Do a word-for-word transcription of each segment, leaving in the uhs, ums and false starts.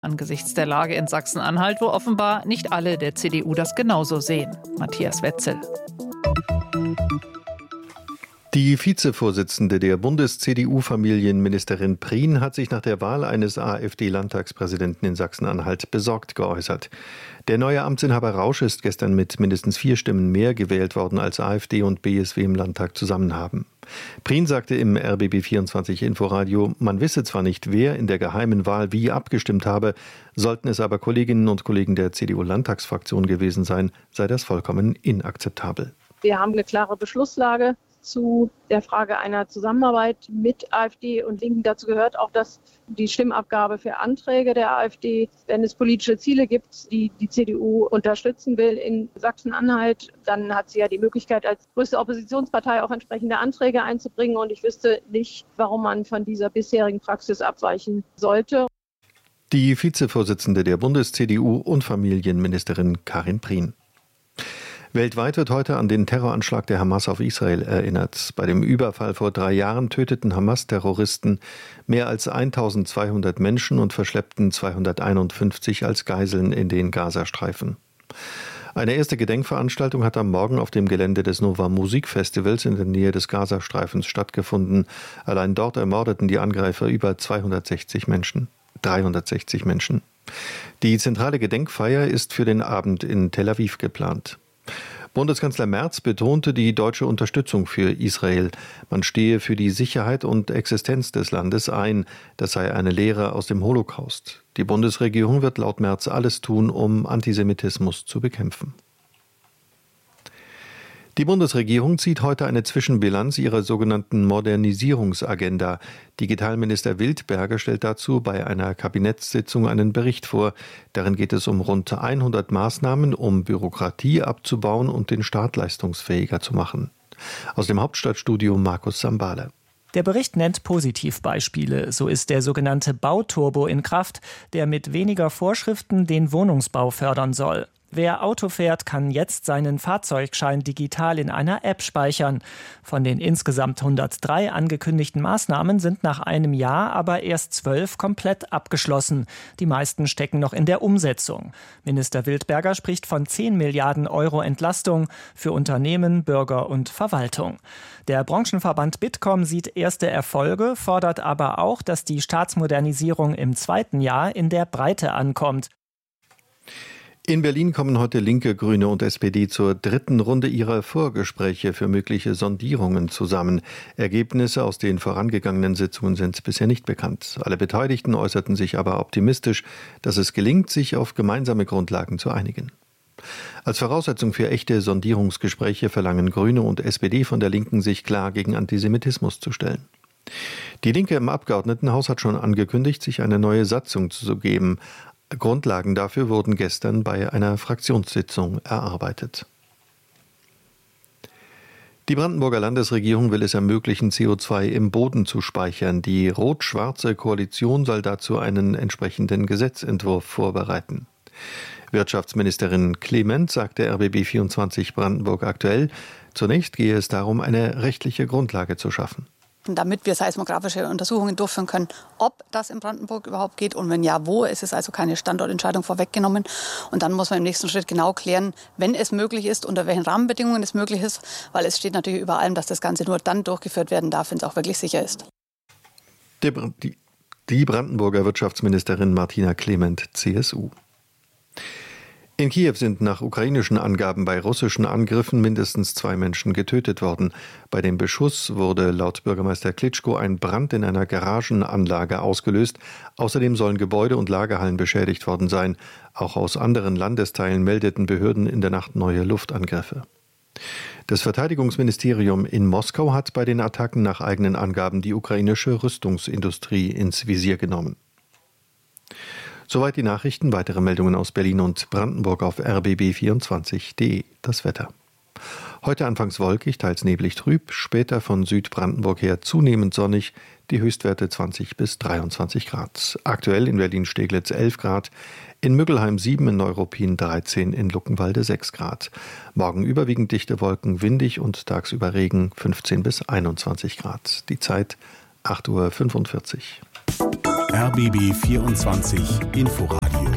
Angesichts der Lage in Sachsen-Anhalt, wo offenbar nicht alle der C D U das genauso sehen. Matthias Wetzel. Die Vizevorsitzende der Bundes-C D U-Familienministerin Prien hat sich nach der Wahl eines AfD-Landtagspräsidenten in Sachsen-Anhalt besorgt geäußert. Der neue Amtsinhaber Rausch ist gestern mit mindestens vier Stimmen mehr gewählt worden, als AfD und B S W im Landtag zusammen haben. Prien sagte im R B B vierundzwanzig Inforadio, man wisse zwar nicht, wer in der geheimen Wahl wie abgestimmt habe, sollten es aber Kolleginnen und Kollegen der C D U-Landtagsfraktion gewesen sein, sei das vollkommen inakzeptabel. Wir haben eine klare Beschlusslage zu der Frage einer Zusammenarbeit mit AfD und Linken. Dazu gehört auch, dass die Stimmabgabe für Anträge der AfD, wenn es politische Ziele gibt, die die C D U unterstützen will in Sachsen-Anhalt, dann hat sie ja die Möglichkeit, als größte Oppositionspartei auch entsprechende Anträge einzubringen. Und ich wüsste nicht, warum man von dieser bisherigen Praxis abweichen sollte. Die Vizevorsitzende der Bundes-C D U und Familienministerin Karin Prien. Weltweit wird heute an den Terroranschlag der Hamas auf Israel erinnert. Bei dem Überfall vor drei Jahren töteten Hamas-Terroristen mehr als eintausendzweihundert Menschen und verschleppten zweihunderteinundfünfzig als Geiseln in den Gazastreifen. Eine erste Gedenkveranstaltung hat am Morgen auf dem Gelände des Nova Musikfestivals in der Nähe des Gazastreifens stattgefunden. Allein dort ermordeten die Angreifer über zweihundertsechzig Menschen. dreihundertsechzig Menschen. Die zentrale Gedenkfeier ist für den Abend in Tel Aviv geplant. Bundeskanzler Merz betonte die deutsche Unterstützung für Israel. Man stehe für die Sicherheit und Existenz des Landes ein. Das sei eine Lehre aus dem Holocaust. Die Bundesregierung wird laut Merz alles tun, um Antisemitismus zu bekämpfen. Die Bundesregierung zieht heute eine Zwischenbilanz ihrer sogenannten Modernisierungsagenda. Digitalminister Wildberger stellt dazu bei einer Kabinettssitzung einen Bericht vor. Darin geht es um rund hundert Maßnahmen, um Bürokratie abzubauen und den Staat leistungsfähiger zu machen. Aus dem Hauptstadtstudio Markus Sambale. Der Bericht nennt Positivbeispiele. So ist der sogenannte Bauturbo in Kraft, der mit weniger Vorschriften den Wohnungsbau fördern soll. Wer Auto fährt, kann jetzt seinen Fahrzeugschein digital in einer App speichern. Von den insgesamt hundertdrei angekündigten Maßnahmen sind nach einem Jahr aber erst zwölf komplett abgeschlossen. Die meisten stecken noch in der Umsetzung. Minister Wildberger spricht von zehn Milliarden Euro Entlastung für Unternehmen, Bürger und Verwaltung. Der Branchenverband Bitkom sieht erste Erfolge, fordert aber auch, dass die Staatsmodernisierung im zweiten Jahr in der Breite ankommt. In Berlin kommen heute Linke, Grüne und S P D zur dritten Runde ihrer Vorgespräche für mögliche Sondierungen zusammen. Ergebnisse aus den vorangegangenen Sitzungen sind bisher nicht bekannt. Alle Beteiligten äußerten sich aber optimistisch, dass es gelingt, sich auf gemeinsame Grundlagen zu einigen. Als Voraussetzung für echte Sondierungsgespräche verlangen Grüne und S P D von der Linken, sich klar gegen Antisemitismus zu stellen. Die Linke im Abgeordnetenhaus hat schon angekündigt, sich eine neue Satzung zu geben. Grundlagen dafür wurden gestern bei einer Fraktionssitzung erarbeitet. Die Brandenburger Landesregierung will es ermöglichen, C O zwei im Boden zu speichern. Die rot-schwarze Koalition soll dazu einen entsprechenden Gesetzentwurf vorbereiten. Wirtschaftsministerin Clement sagte R B B vierundzwanzig Brandenburg aktuell, zunächst gehe es darum, eine rechtliche Grundlage zu schaffen. Damit wir seismografische Untersuchungen durchführen können, ob das in Brandenburg überhaupt geht und wenn ja, wo. Es ist also keine Standortentscheidung vorweggenommen. Und dann muss man im nächsten Schritt genau klären, wenn es möglich ist, unter welchen Rahmenbedingungen es möglich ist. Weil es steht natürlich über allem, dass das Ganze nur dann durchgeführt werden darf, wenn es auch wirklich sicher ist. Die, die, die Brandenburger Wirtschaftsministerin Martina Clement, C S U. In Kiew sind nach ukrainischen Angaben bei russischen Angriffen mindestens zwei Menschen getötet worden. Bei dem Beschuss wurde laut Bürgermeister Klitschko ein Brand in einer Garagenanlage ausgelöst. Außerdem sollen Gebäude und Lagerhallen beschädigt worden sein. Auch aus anderen Landesteilen meldeten Behörden in der Nacht neue Luftangriffe. Das Verteidigungsministerium in Moskau hat bei den Attacken nach eigenen Angaben die ukrainische Rüstungsindustrie ins Visier genommen. Soweit die Nachrichten. Weitere Meldungen aus Berlin und Brandenburg auf r b b vierundzwanzig punkt d e. Das Wetter. Heute anfangs wolkig, teils neblig trüb, später von Südbrandenburg her zunehmend sonnig, die Höchstwerte zwanzig bis dreiundzwanzig Grad. Aktuell in Berlin-Steglitz elf Grad, in Müggelheim sieben, in Neuruppin dreizehn, in Luckenwalde sechs Grad. Morgen überwiegend dichte Wolken, windig und tagsüber Regen fünfzehn bis einundzwanzig Grad. Die Zeit acht Uhr fünfundvierzig. R B B vierundzwanzig Inforadio.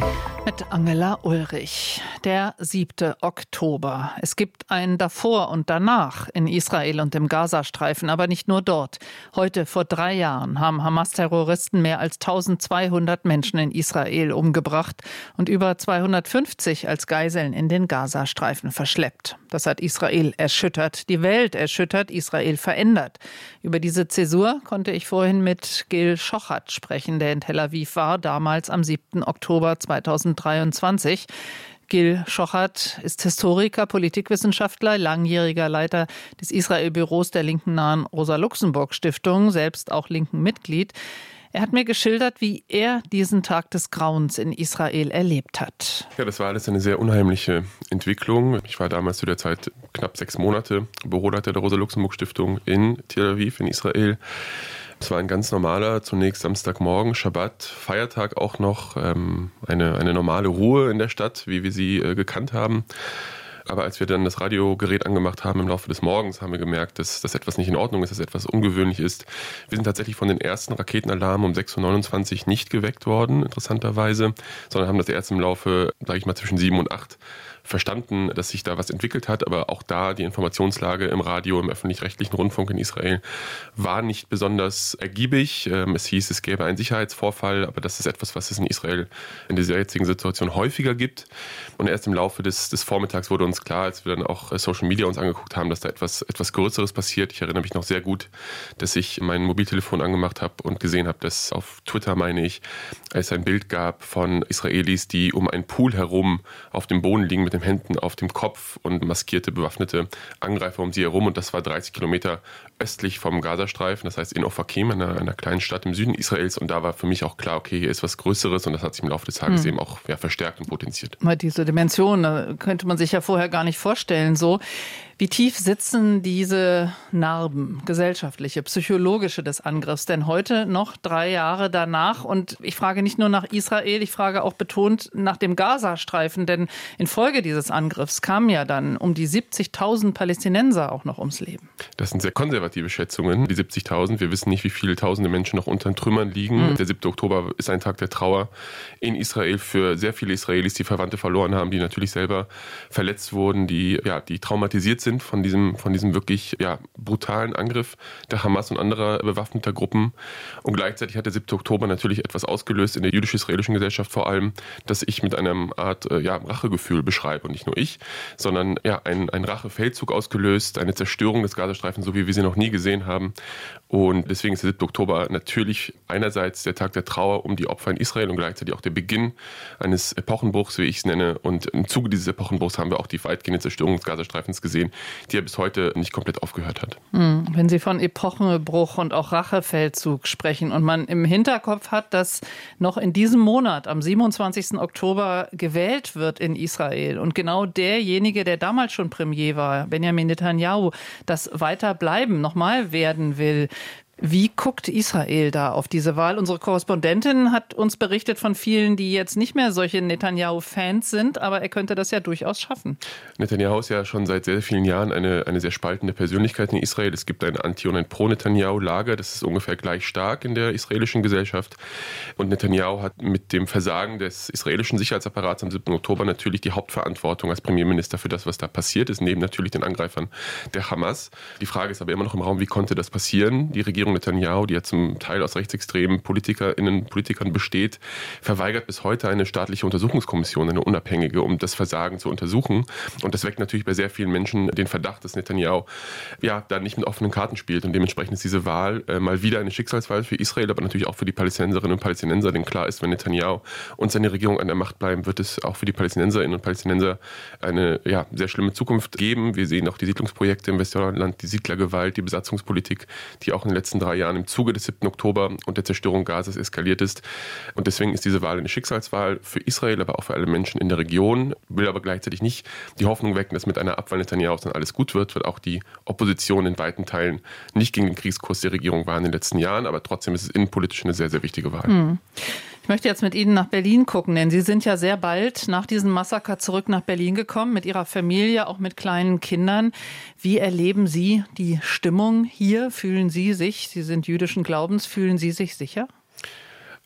Mit Angela Ulrich. Der siebte Oktober. Es gibt ein Davor und Danach in Israel und im Gazastreifen, aber nicht nur dort. Heute vor drei Jahren haben Hamas-Terroristen mehr als eintausendzweihundert Menschen in Israel umgebracht und über zweihundertfünfzig als Geiseln in den Gazastreifen verschleppt. Das hat Israel erschüttert, die Welt erschüttert, Israel verändert. Über diese Zäsur konnte ich vorhin mit Gil Schochat sprechen, der in Tel Aviv war, damals am siebten Oktober zweitausenddreiundzwanzig. Gil Schochat ist Historiker, Politikwissenschaftler, langjähriger Leiter des Israel-Büros der linken nahen Rosa-Luxemburg-Stiftung, selbst auch linken Mitglied. Er hat mir geschildert, wie er diesen Tag des Grauens in Israel erlebt hat. Ja, das war alles eine sehr unheimliche Entwicklung. Ich war damals zu der Zeit knapp sechs Monate Büroleiter der Rosa-Luxemburg-Stiftung in Tel Aviv in Israel. Es war ein ganz normaler, zunächst Samstagmorgen, Schabbat, Feiertag auch noch, ähm, eine, eine normale Ruhe in der Stadt, wie wir sie äh, gekannt haben. Aber als wir dann das Radiogerät angemacht haben im Laufe des Morgens, haben wir gemerkt, dass das etwas nicht in Ordnung ist, dass etwas ungewöhnlich ist. Wir sind tatsächlich von den ersten Raketenalarmen um sechs Uhr neunundzwanzig nicht geweckt worden, interessanterweise, sondern haben das erst im Laufe, sage ich mal, zwischen sieben und acht verstanden, dass sich da was entwickelt hat, aber auch da die Informationslage im Radio, im öffentlich-rechtlichen Rundfunk in Israel war nicht besonders ergiebig. Es hieß, es gäbe einen Sicherheitsvorfall, aber das ist etwas, was es in Israel in dieser jetzigen Situation häufiger gibt. Und erst im Laufe des, des Vormittags wurde uns klar, als wir dann auch Social Media uns angeguckt haben, dass da etwas, etwas Größeres passiert. Ich erinnere mich noch sehr gut, dass ich mein Mobiltelefon angemacht habe und gesehen habe, dass auf Twitter, meine ich, es ein Bild gab von Israelis, die um einen Pool herum auf dem Boden liegen mit den Händen auf dem Kopf und maskierte, bewaffnete Angreifer um sie herum. Und das war dreißig Kilometer östlich vom Gazastreifen, das heißt in Ofakim, einer, einer kleinen Stadt im Süden Israels. Und da war für mich auch klar, okay, hier ist was Größeres und das hat sich im Laufe des Tages hm. eben auch ja, verstärkt und potenziert. Mal diese Dimension, da könnte man sich ja vorher gar nicht vorstellen, so. Wie tief sitzen diese Narben, gesellschaftliche, psychologische des Angriffs denn heute noch drei Jahre danach? Und ich frage nicht nur nach Israel, ich frage auch betont nach dem Gazastreifen, denn infolge dieses Angriffs kamen ja dann um die siebzigtausend Palästinenser auch noch ums Leben. Das sind sehr konservative Schätzungen, die siebzigtausend. Wir wissen nicht, wie viele tausende Menschen noch unter den Trümmern liegen. Mhm. Der siebte Oktober ist ein Tag der Trauer in Israel für sehr viele Israelis, die Verwandte verloren haben, die natürlich selber verletzt wurden, die, ja, die traumatisiert sind von diesem, von diesem wirklich ja, brutalen Angriff der Hamas und anderer bewaffneter Gruppen. Und gleichzeitig hat der siebte Oktober natürlich etwas ausgelöst in der jüdisch-israelischen Gesellschaft vor allem, dass ich mit einer Art ja, Rachegefühl beschreibe. Und nicht nur ich, sondern ja, ein, ein Rachefeldzug ausgelöst, eine Zerstörung des Gazastreifens, so wie wir sie noch nie gesehen haben. Und deswegen ist der siebte Oktober natürlich einerseits der Tag der Trauer um die Opfer in Israel und gleichzeitig auch der Beginn eines Epochenbruchs, wie ich es nenne. Und im Zuge dieses Epochenbruchs haben wir auch die weitgehende Zerstörung des Gazastreifens gesehen, die ja bis heute nicht komplett aufgehört hat. Wenn Sie von Epochenbruch und auch Rachefeldzug sprechen und man im Hinterkopf hat, dass noch in diesem Monat, am siebenundzwanzigsten Oktober, gewählt wird in Israel und genau derjenige, der damals schon Premier war, Benjamin Netanyahu, das Weiterbleiben nochmal werden will. Wie guckt Israel da auf diese Wahl? Unsere Korrespondentin hat uns berichtet von vielen, die jetzt nicht mehr solche Netanyahu-Fans sind, aber er könnte das ja durchaus schaffen. Netanyahu ist ja schon seit sehr vielen Jahren eine, eine sehr spaltende Persönlichkeit in Israel. Es gibt ein Anti- und ein Pro-Netanyahu-Lager, das ist ungefähr gleich stark in der israelischen Gesellschaft. Und Netanyahu hat mit dem Versagen des israelischen Sicherheitsapparats am siebten Oktober natürlich die Hauptverantwortung als Premierminister für das, was da passiert ist, neben natürlich den Angreifern der Hamas. Die Frage ist aber immer noch im Raum, wie konnte das passieren? Die Regierung Netanyahu, die ja zum Teil aus rechtsextremen PolitikerInnen, Politikern besteht, verweigert bis heute eine staatliche Untersuchungskommission, eine unabhängige, um das Versagen zu untersuchen. Und das weckt natürlich bei sehr vielen Menschen den Verdacht, dass Netanyahu ja da nicht mit offenen Karten spielt. Und dementsprechend ist diese Wahl äh, mal wieder eine Schicksalswahl für Israel, aber natürlich auch für die Palästinenserinnen und Palästinenser. Denn klar ist, wenn Netanyahu und seine Regierung an der Macht bleiben, wird es auch für die Palästinenserinnen und Palästinenser eine ja, sehr schlimme Zukunft geben. Wir sehen auch die Siedlungsprojekte im Westjordanland, die Siedlergewalt, die Besatzungspolitik, die auch in den letzten drei Jahren im Zuge des siebten Oktober und der Zerstörung Gazas eskaliert ist. Und deswegen ist diese Wahl eine Schicksalswahl für Israel, aber auch für alle Menschen in der Region. Will aber gleichzeitig nicht die Hoffnung wecken, dass mit einer Abwahl Netanyahus dann alles gut wird, weil auch die Opposition in weiten Teilen nicht gegen den Kriegskurs der Regierung war in den letzten Jahren. Aber trotzdem ist es innenpolitisch eine sehr, sehr wichtige Wahl. Hm. Ich möchte jetzt mit Ihnen nach Berlin gucken, denn Sie sind ja sehr bald nach diesem Massaker zurück nach Berlin gekommen, mit Ihrer Familie, auch mit kleinen Kindern. Wie erleben Sie die Stimmung hier? Fühlen Sie sich, Sie sind jüdischen Glaubens, fühlen Sie sich sicher?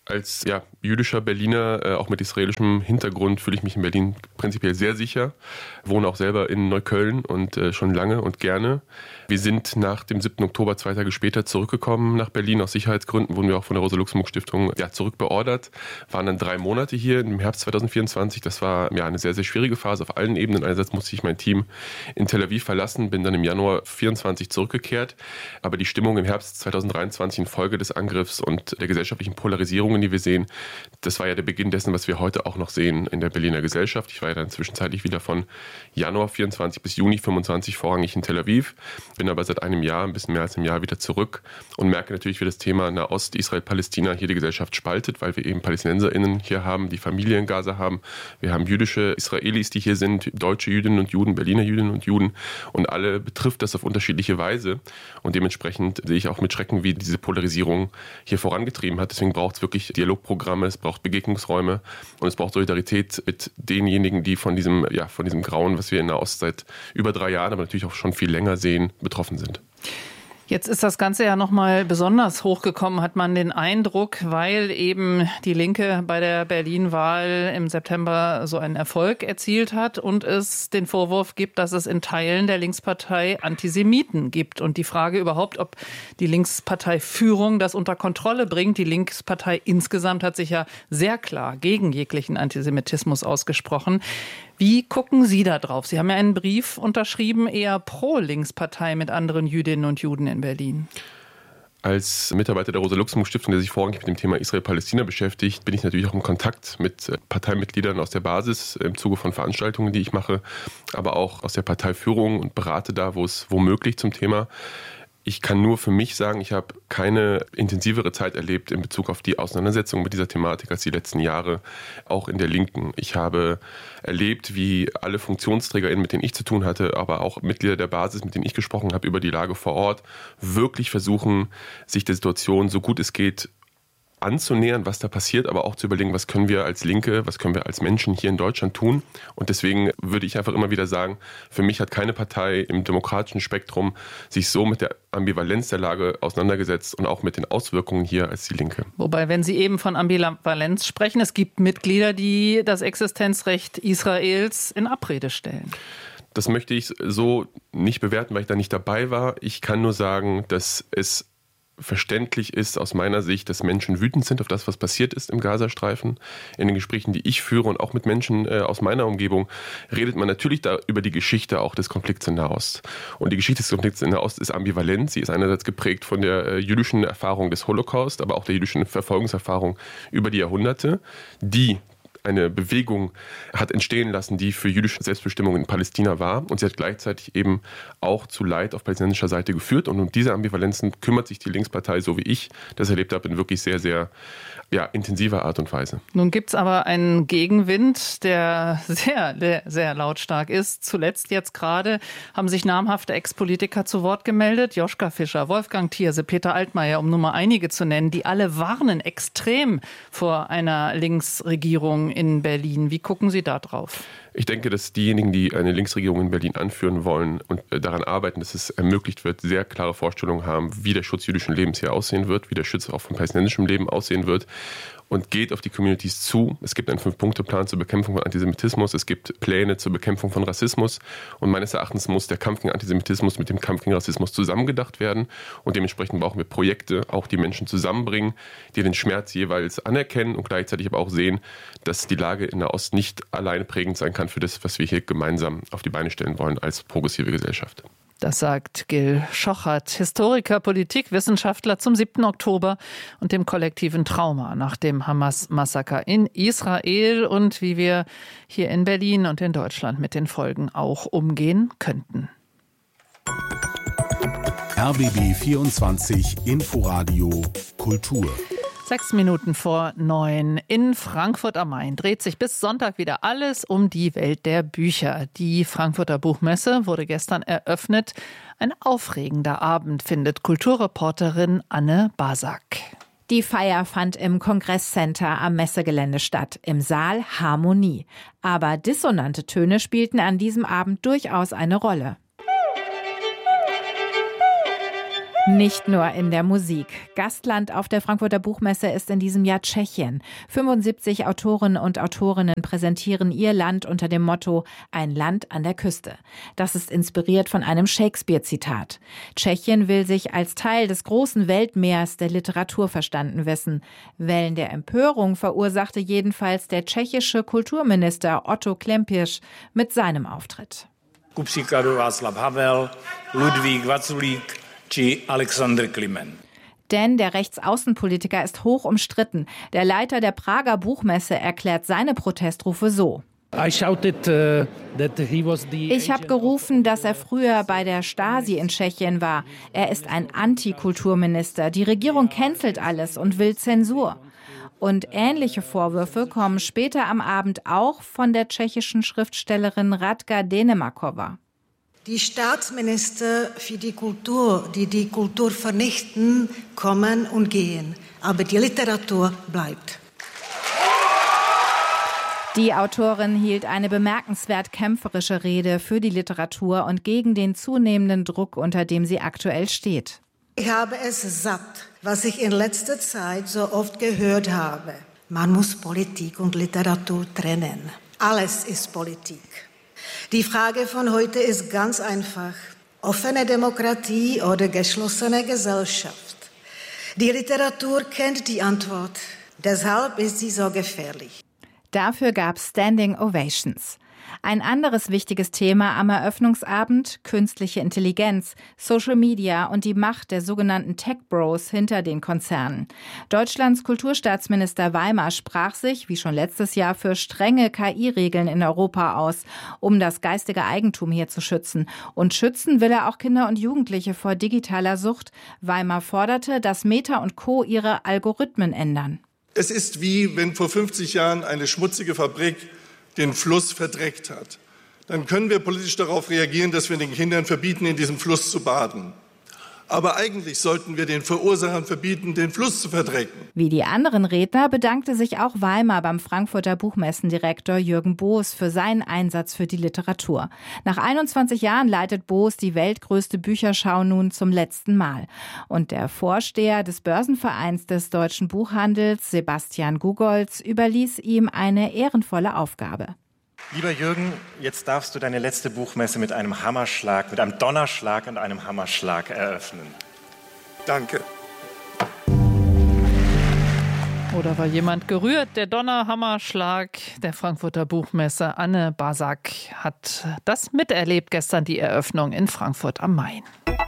Als ja, jüdischer Berliner, äh, auch mit israelischem Hintergrund, fühle ich mich in Berlin prinzipiell sehr sicher. Wohne auch selber in Neukölln und äh, schon lange und gerne. Wir sind nach dem siebten Oktober, zwei Tage später, zurückgekommen nach Berlin. Aus Sicherheitsgründen wurden wir auch von der Rosa-Luxemburg-Stiftung ja, zurückbeordert. Waren dann drei Monate hier im Herbst zwanzig vierundzwanzig. Das war ja, eine sehr, sehr schwierige Phase auf allen Ebenen. Einerseits musste ich mein Team in Tel Aviv verlassen, bin dann im Januar vierundzwanzig zurückgekehrt. Aber die Stimmung im Herbst zwanzig dreiundzwanzig infolge des Angriffs und der gesellschaftlichen Polarisierung, die wir sehen, das war ja der Beginn dessen, was wir heute auch noch sehen in der Berliner Gesellschaft. Ich war ja dann zwischenzeitlich wieder von Januar vierundzwanzig bis Juni fünfundzwanzig vorrangig in Tel Aviv, bin aber seit einem Jahr, ein bisschen mehr als einem Jahr wieder zurück und merke natürlich, wie das Thema Nahost, Israel, Palästina hier die Gesellschaft spaltet, weil wir eben PalästinenserInnen hier haben, die Familie in Gaza haben. Wir haben jüdische Israelis, die hier sind, deutsche Jüdinnen und Juden, Berliner Jüdinnen und Juden und alle betrifft das auf unterschiedliche Weise und dementsprechend sehe ich auch mit Schrecken, wie diese Polarisierung hier vorangetrieben hat. Deswegen braucht es wirklich Dialogprogramme, es braucht Begegnungsräume und es braucht Solidarität mit denjenigen, die von diesem, ja, von diesem Grauen, was wir in Nahost seit über drei Jahren, aber natürlich auch schon viel länger sehen, betroffen sind. Jetzt ist das Ganze ja nochmal besonders hochgekommen, hat man den Eindruck, weil eben die Linke bei der Berlin-Wahl im September so einen Erfolg erzielt hat und es den Vorwurf gibt, dass es in Teilen der Linkspartei Antisemiten gibt. Und die Frage überhaupt, ob die Linksparteiführung das unter Kontrolle bringt. Die Linkspartei insgesamt hat sich ja sehr klar gegen jeglichen Antisemitismus ausgesprochen. Wie gucken Sie da drauf? Sie haben ja einen Brief unterschrieben, eher pro Linkspartei mit anderen Jüdinnen und Juden in Berlin. Als Mitarbeiter der Rosa-Luxemburg-Stiftung, der sich vorrangig mit dem Thema Israel-Palästina beschäftigt, bin ich natürlich auch im Kontakt mit Parteimitgliedern aus der Basis im Zuge von Veranstaltungen, die ich mache, aber auch aus der Parteiführung und berate da, wo es womöglich zum Thema. Ich kann nur für mich sagen, ich habe keine intensivere Zeit erlebt in Bezug auf die Auseinandersetzung mit dieser Thematik als die letzten Jahre, auch in der Linken. Ich habe erlebt, wie alle FunktionsträgerInnen, mit denen ich zu tun hatte, aber auch Mitglieder der Basis, mit denen ich gesprochen habe über die Lage vor Ort, wirklich versuchen, sich der Situation so gut es geht anzunähern, was da passiert, aber auch zu überlegen, was können wir als Linke, was können wir als Menschen hier in Deutschland tun. Und deswegen würde ich einfach immer wieder sagen, für mich hat keine Partei im demokratischen Spektrum sich so mit der Ambivalenz der Lage auseinandergesetzt und auch mit den Auswirkungen hier als die Linke. Wobei, wenn Sie eben von Ambivalenz sprechen, es gibt Mitglieder, die das Existenzrecht Israels in Abrede stellen. Das möchte ich so nicht bewerten, weil ich da nicht dabei war. Ich kann nur sagen, dass es verständlich ist aus meiner Sicht, dass Menschen wütend sind auf das, was passiert ist im Gazastreifen. In den Gesprächen, die ich führe und auch mit Menschen äh, aus meiner Umgebung, redet man natürlich da über die Geschichte auch des Konflikts in Nahost. Und die Geschichte des Konflikts in Nahost ist ambivalent. Sie ist einerseits geprägt von der äh, jüdischen Erfahrung des Holocaust, aber auch der jüdischen Verfolgungserfahrung über die Jahrhunderte, die eine Bewegung hat entstehen lassen, die für jüdische Selbstbestimmung in Palästina war. Und sie hat gleichzeitig eben auch zu Leid auf palästinensischer Seite geführt. Und um diese Ambivalenzen kümmert sich die Linkspartei, so wie ich das erlebt habe, in wirklich sehr, sehr ja, intensiver Art und Weise. Nun gibt es aber einen Gegenwind, der sehr, sehr lautstark ist. Zuletzt jetzt gerade haben sich namhafte Ex-Politiker zu Wort gemeldet. Joschka Fischer, Wolfgang Thierse, Peter Altmaier, um nur mal einige zu nennen, die alle warnen extrem vor einer Linksregierung in Berlin. Wie gucken Sie da drauf? Ich denke, dass diejenigen, die eine Linksregierung in Berlin anführen wollen und daran arbeiten, dass es ermöglicht wird, sehr klare Vorstellungen haben, wie der Schutz jüdischen Lebens hier aussehen wird, wie der Schutz auch von palästinensischem Leben aussehen wird. Und geht auf die Communities zu. Es gibt einen Fünf-Punkte-Plan zur Bekämpfung von Antisemitismus. Es gibt Pläne zur Bekämpfung von Rassismus. Und meines Erachtens muss der Kampf gegen Antisemitismus mit dem Kampf gegen Rassismus zusammengedacht werden. Und dementsprechend brauchen wir Projekte, auch die Menschen zusammenbringen, die den Schmerz jeweils anerkennen und gleichzeitig aber auch sehen, dass die Lage in der Ost nicht alleine prägend sein kann für das, was wir hier gemeinsam auf die Beine stellen wollen als progressive Gesellschaft. Das sagt Gil Schochert, Historiker, Politikwissenschaftler zum siebten Oktober und dem kollektiven Trauma nach dem Hamas-Massaker in Israel und wie wir hier in Berlin und in Deutschland mit den Folgen auch umgehen könnten. R B B vierundzwanzig Inforadio Kultur. Sechs Minuten vor neun in Frankfurt am Main dreht sich bis Sonntag wieder alles um die Welt der Bücher. Die Frankfurter Buchmesse wurde gestern eröffnet. Ein aufregender Abend, findet Kulturreporterin Anne Basak. Die Feier fand im Kongresscenter am Messegelände statt, im Saal Harmonie. Aber dissonante Töne spielten an diesem Abend durchaus eine Rolle. Nicht nur in der Musik. Gastland auf der Frankfurter Buchmesse ist in diesem Jahr Tschechien. fünfundsiebzig Autorinnen und Autorinnen präsentieren ihr Land unter dem Motto »Ein Land an der Küste«. Das ist inspiriert von einem Shakespeare-Zitat. Tschechien will sich als Teil des großen Weltmeers der Literatur verstanden wissen. Wellen der Empörung verursachte jedenfalls der tschechische Kulturminister Otto Klempisch mit seinem Auftritt. Ku příkladu Václav Havel, Ludvík Vaculík či Alexander Kliment. Denn der Rechtsaußenpolitiker ist hoch umstritten. Der Leiter der Prager Buchmesse erklärt seine Protestrufe so. Ich habe gerufen, dass er früher bei der Stasi in Tschechien war. Er ist ein Antikulturminister. Die Regierung cancelt alles und will Zensur. Und ähnliche Vorwürfe kommen später am Abend auch von der tschechischen Schriftstellerin Radka Denemakova. Die Staatsminister für die Kultur, die die Kultur vernichten, kommen und gehen. Aber die Literatur bleibt. Die Autorin hielt eine bemerkenswert kämpferische Rede für die Literatur und gegen den zunehmenden Druck, unter dem sie aktuell steht. Ich habe es satt, was ich in letzter Zeit so oft gehört habe. Man muss Politik und Literatur trennen. Alles ist Politik. Die Frage von heute ist ganz einfach. Offene Demokratie oder geschlossene Gesellschaft? Die Literatur kennt die Antwort. Deshalb ist sie so gefährlich. Dafür gab es Standing Ovations. Ein anderes wichtiges Thema am Eröffnungsabend: künstliche Intelligenz, Social Media und die Macht der sogenannten Tech-Bros hinter den Konzernen. Deutschlands Kulturstaatsminister Weimar sprach sich, wie schon letztes Jahr, für strenge K I-Regeln in Europa aus, um das geistige Eigentum hier zu schützen. Und schützen will er auch Kinder und Jugendliche vor digitaler Sucht. Weimar forderte, dass Meta und Co. ihre Algorithmen ändern. Es ist wie, wenn vor fünfzig Jahren eine schmutzige Fabrik den Fluss verdreckt hat. Dann können wir politisch darauf reagieren, dass wir den Kindern verbieten, in diesem Fluss zu baden. Aber eigentlich sollten wir den Verursachern verbieten, den Fluss zu verdrecken. Wie die anderen Redner bedankte sich auch Weimar beim Frankfurter Buchmessendirektor Jürgen Boos für seinen Einsatz für die Literatur. Nach einundzwanzig Jahren leitet Boos die weltgrößte Bücherschau nun zum letzten Mal. Und der Vorsteher des Börsenvereins des deutschen Buchhandels, Sebastian Gugolz, überließ ihm eine ehrenvolle Aufgabe. Lieber Jürgen, jetzt darfst du deine letzte Buchmesse mit einem Hammerschlag, mit einem Donnerschlag und einem Hammerschlag eröffnen. Danke. Oder war jemand gerührt? Der Donnerhammerschlag der Frankfurter Buchmesse. Anne Basak hat das miterlebt gestern, die Eröffnung in Frankfurt am Main.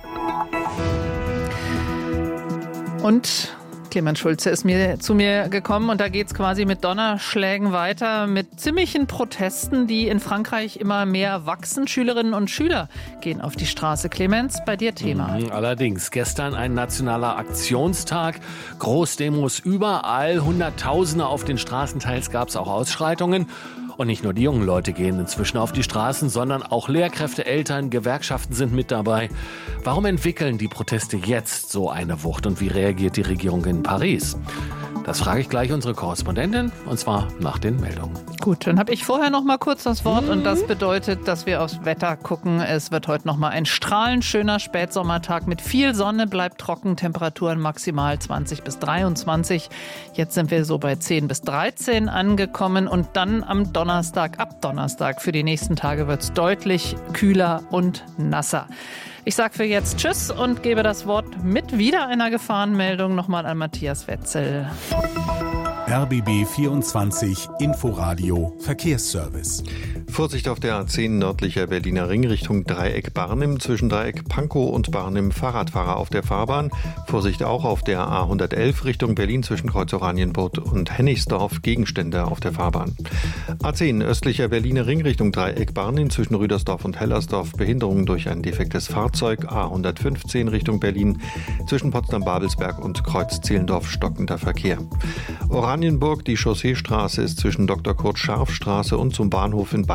Und Clemens Schulze ist mir, zu mir gekommen und da geht es quasi mit Donnerschlägen weiter, mit ziemlichen Protesten, die in Frankreich immer mehr wachsen. Schülerinnen und Schüler gehen auf die Straße. Clemens, bei dir Thema. Mhm, allerdings, gestern ein nationaler Aktionstag, Großdemos überall, Hunderttausende auf den Straßen, teils gab es auch Ausschreitungen. Und nicht nur die jungen Leute gehen inzwischen auf die Straßen, sondern auch Lehrkräfte, Eltern, Gewerkschaften sind mit dabei. Warum entwickeln die Proteste jetzt so eine Wucht und wie reagiert die Regierung in Paris? Das frage ich gleich unsere Korrespondentin, und zwar nach den Meldungen. Gut, dann habe ich vorher noch mal kurz das Wort und das bedeutet, dass wir aufs Wetter gucken. Es wird heute noch mal ein strahlend schöner Spätsommertag mit viel Sonne, bleibt trocken, Temperaturen maximal zwanzig bis dreiundzwanzig. Jetzt sind wir so bei zehn bis dreizehn angekommen und dann am Donnerstag, ab Donnerstag für die nächsten Tage wird es deutlich kühler und nasser. Ich sage für jetzt Tschüss und gebe das Wort mit wieder einer Gefahrenmeldung nochmal an Matthias Wetzel. R B B vierundzwanzig Inforadio Verkehrsservice. Vorsicht auf der A zehn nördlicher Berliner Ring Richtung Dreieck Barnim. Zwischen Dreieck Pankow und Barnim Fahrradfahrer auf der Fahrbahn. Vorsicht auch auf der A hundertelf Richtung Berlin zwischen Kreuz Oranienburg und Hennigsdorf. Gegenstände auf der Fahrbahn. A zehn östlicher Berliner Ring Richtung Dreieck Barnim zwischen Rüdersdorf und Hellersdorf. Behinderung durch ein defektes Fahrzeug. A hundertfünfzehn Richtung Berlin zwischen Potsdam-Babelsberg und Kreuz Zehlendorf stockender Verkehr. Oranienburg, die Chausseestraße ist zwischen Doktor Kurt Scharf Straße und zum Bahnhof in Bayern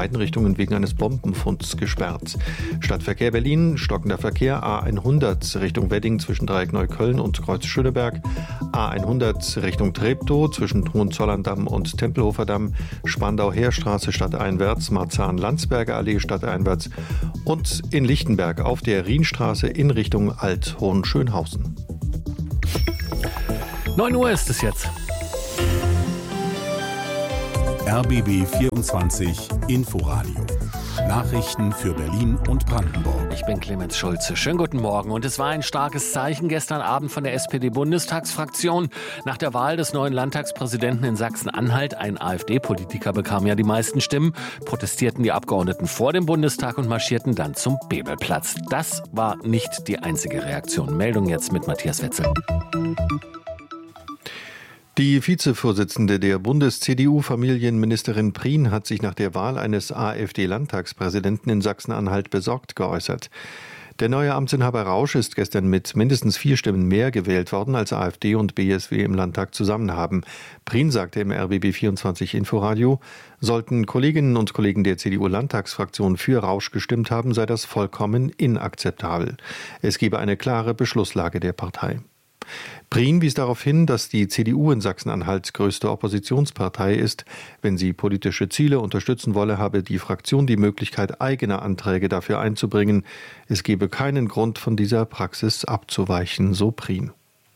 beiden Richtungen wegen eines Bombenfunds gesperrt. Stadtverkehr Berlin, stockender Verkehr A hundert Richtung Wedding zwischen Dreieck Neukölln und Kreuz Schöneberg, A hundert Richtung Treptow zwischen Hohenzollern-Damm und Tempelhofer Damm, Spandau-Heerstraße stadteinwärts, Marzahn-Landsberger Allee stadteinwärts und in Lichtenberg auf der Rienstraße in Richtung Alt-Hohenschönhausen. neun Uhr ist es jetzt. R B B vierundzwanzig Inforadio. Nachrichten für Berlin und Brandenburg. Ich bin Clemens Schulze. Schönen guten Morgen. Und es war ein starkes Zeichen gestern Abend von der S P D-Bundestagsfraktion. Nach der Wahl des neuen Landtagspräsidenten in Sachsen-Anhalt, ein AfD-Politiker bekam ja die meisten Stimmen, protestierten die Abgeordneten vor dem Bundestag und marschierten dann zum Bebelplatz. Das war nicht die einzige Reaktion. Meldung jetzt mit Matthias Wetzel. Die Vizevorsitzende der Bundes-C D U-Familienministerin Prien hat sich nach der Wahl eines AfD-Landtagspräsidenten in Sachsen-Anhalt besorgt geäußert. Der neue Amtsinhaber Rausch ist gestern mit mindestens vier Stimmen mehr gewählt worden, als AfD und B S W im Landtag zusammen haben. Prien sagte im R B B vierundzwanzig Inforadio, sollten Kolleginnen und Kollegen der C D U-Landtagsfraktion für Rausch gestimmt haben, sei das vollkommen inakzeptabel. Es gebe eine klare Beschlusslage der Partei. Prien wies darauf hin, dass die C D U in Sachsen-Anhalt größte Oppositionspartei ist. Wenn sie politische Ziele unterstützen wolle, habe die Fraktion die Möglichkeit, eigene Anträge dafür einzubringen. Es gebe keinen Grund, von dieser Praxis abzuweichen, so Prien.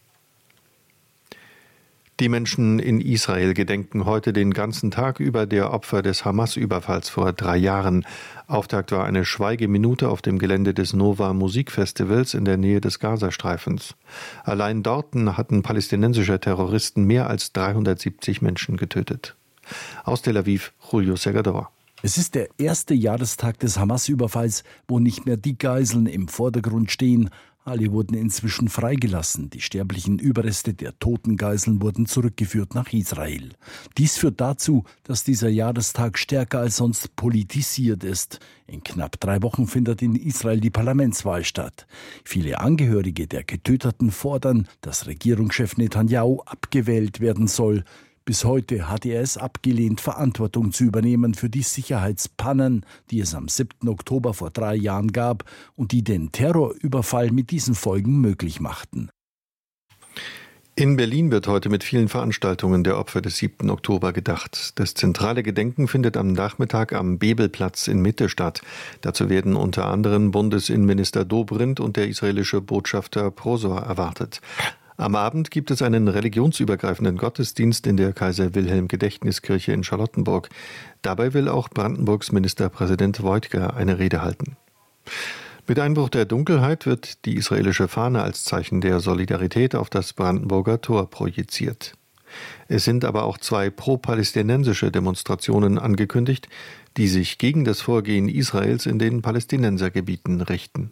Die Menschen in Israel gedenken heute den ganzen Tag über der Opfer des Hamas-Überfalls vor drei Jahren. Auftakt war eine Schweigeminute auf dem Gelände des Nova Musikfestivals in der Nähe des Gazastreifens. Allein dort hatten palästinensische Terroristen mehr als dreihundertsiebzig Menschen getötet. Aus Tel Aviv, Julio Segador. Es ist der erste Jahrestag des Hamas-Überfalls, wo nicht mehr die Geiseln im Vordergrund stehen. Alle wurden inzwischen freigelassen. Die sterblichen Überreste der toten Geiseln wurden zurückgeführt nach Israel. Dies führt dazu, dass dieser Jahrestag stärker als sonst politisiert ist. In knapp drei Wochen findet in Israel die Parlamentswahl statt. Viele Angehörige der Getöteten fordern, dass Regierungschef Netanyahu abgewählt werden soll. Bis heute hat er es abgelehnt, Verantwortung zu übernehmen für die Sicherheitspannen, die es am siebten Oktober vor drei Jahren gab und die den Terrorüberfall mit diesen Folgen möglich machten. In Berlin wird heute mit vielen Veranstaltungen der Opfer des siebten Oktober gedacht. Das zentrale Gedenken findet am Nachmittag am Bebelplatz in Mitte statt. Dazu werden unter anderem Bundesinnenminister Dobrindt und der israelische Botschafter Prosor erwartet. Am Abend gibt es einen religionsübergreifenden Gottesdienst in der Kaiser-Wilhelm-Gedächtniskirche in Charlottenburg. Dabei will auch Brandenburgs Ministerpräsident Woidke eine Rede halten. Mit Einbruch der Dunkelheit wird die israelische Fahne als Zeichen der Solidarität auf das Brandenburger Tor projiziert. Es sind aber auch zwei pro-palästinensische Demonstrationen angekündigt, die sich gegen das Vorgehen Israels in den Palästinensergebieten richten.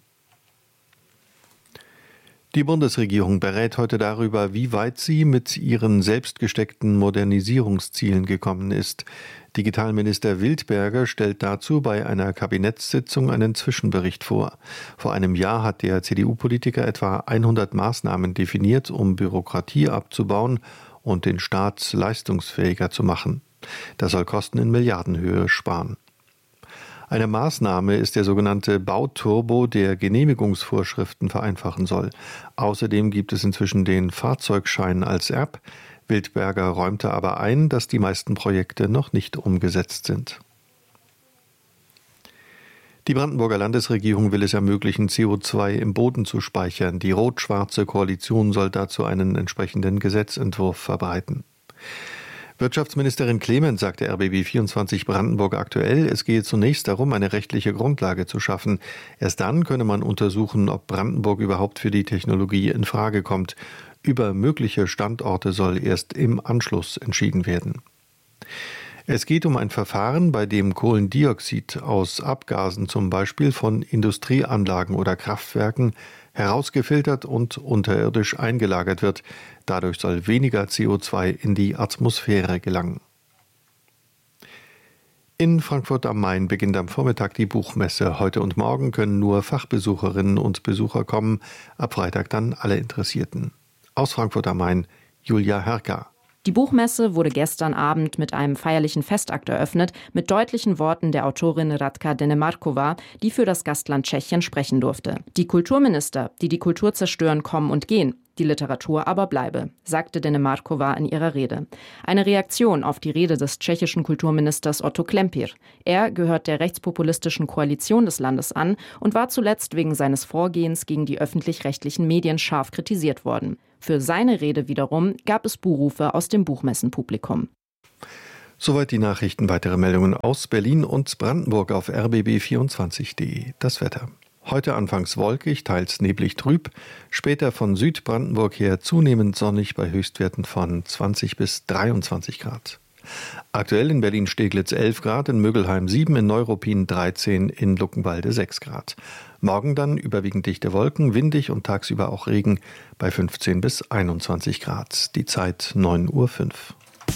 Die Bundesregierung berät heute darüber, wie weit sie mit ihren selbst gesteckten Modernisierungszielen gekommen ist. Digitalminister Wildberger stellt dazu bei einer Kabinettssitzung einen Zwischenbericht vor. Vor einem Jahr hat der C D U-Politiker etwa hundert Maßnahmen definiert, um Bürokratie abzubauen und den Staat leistungsfähiger zu machen. Das soll Kosten in Milliardenhöhe sparen. Eine Maßnahme ist der sogenannte Bauturbo, der Genehmigungsvorschriften vereinfachen soll. Außerdem gibt es inzwischen den Fahrzeugschein als App. Wildberger räumte aber ein, dass die meisten Projekte noch nicht umgesetzt sind. Die Brandenburger Landesregierung will es ermöglichen, C O zwei im Boden zu speichern. Die rot-schwarze Koalition soll dazu einen entsprechenden Gesetzentwurf verbreiten. Wirtschaftsministerin Clement sagte R B B vierundzwanzig Brandenburg aktuell, es gehe zunächst darum, eine rechtliche Grundlage zu schaffen. Erst dann könne man untersuchen, ob Brandenburg überhaupt für die Technologie in Frage kommt. Über mögliche Standorte soll erst im Anschluss entschieden werden. Es geht um ein Verfahren, bei dem Kohlendioxid aus Abgasen zum Beispiel von Industrieanlagen oder Kraftwerken herausgefiltert und unterirdisch eingelagert wird. Dadurch soll weniger C O zwei in die Atmosphäre gelangen. In Frankfurt am Main beginnt am Vormittag die Buchmesse. Heute und morgen können nur Fachbesucherinnen und Besucher kommen, ab Freitag dann alle Interessierten. Aus Frankfurt am Main, Julia Herka. Die Buchmesse wurde gestern Abend mit einem feierlichen Festakt eröffnet, mit deutlichen Worten der Autorin Radka Denemarkova, die für das Gastland Tschechien sprechen durfte. Die Kulturminister, die die Kultur zerstören, kommen und gehen. Die Literatur aber bleibe, sagte Denemarkova in ihrer Rede. Eine Reaktion auf die Rede des tschechischen Kulturministers Otto Klempir. Er gehört der rechtspopulistischen Koalition des Landes an und war zuletzt wegen seines Vorgehens gegen die öffentlich-rechtlichen Medien scharf kritisiert worden. Für seine Rede wiederum gab es Buhrufe aus dem Buchmessenpublikum. Soweit die Nachrichten. Weitere Meldungen aus Berlin und Brandenburg auf r b b vierundzwanzig punkt de. Das Wetter. Heute anfangs wolkig, teils neblig trüb, später von Südbrandenburg her zunehmend sonnig bei Höchstwerten von zwanzig bis dreiundzwanzig Grad. Aktuell in Berlin-Steglitz elf Grad, in Mögelheim sieben, in Neuruppin dreizehn, in Luckenwalde sechs Grad. Morgen dann überwiegend dichte Wolken, windig und tagsüber auch Regen bei fünfzehn bis einundzwanzig Grad. Die Zeit neun Uhr fünf.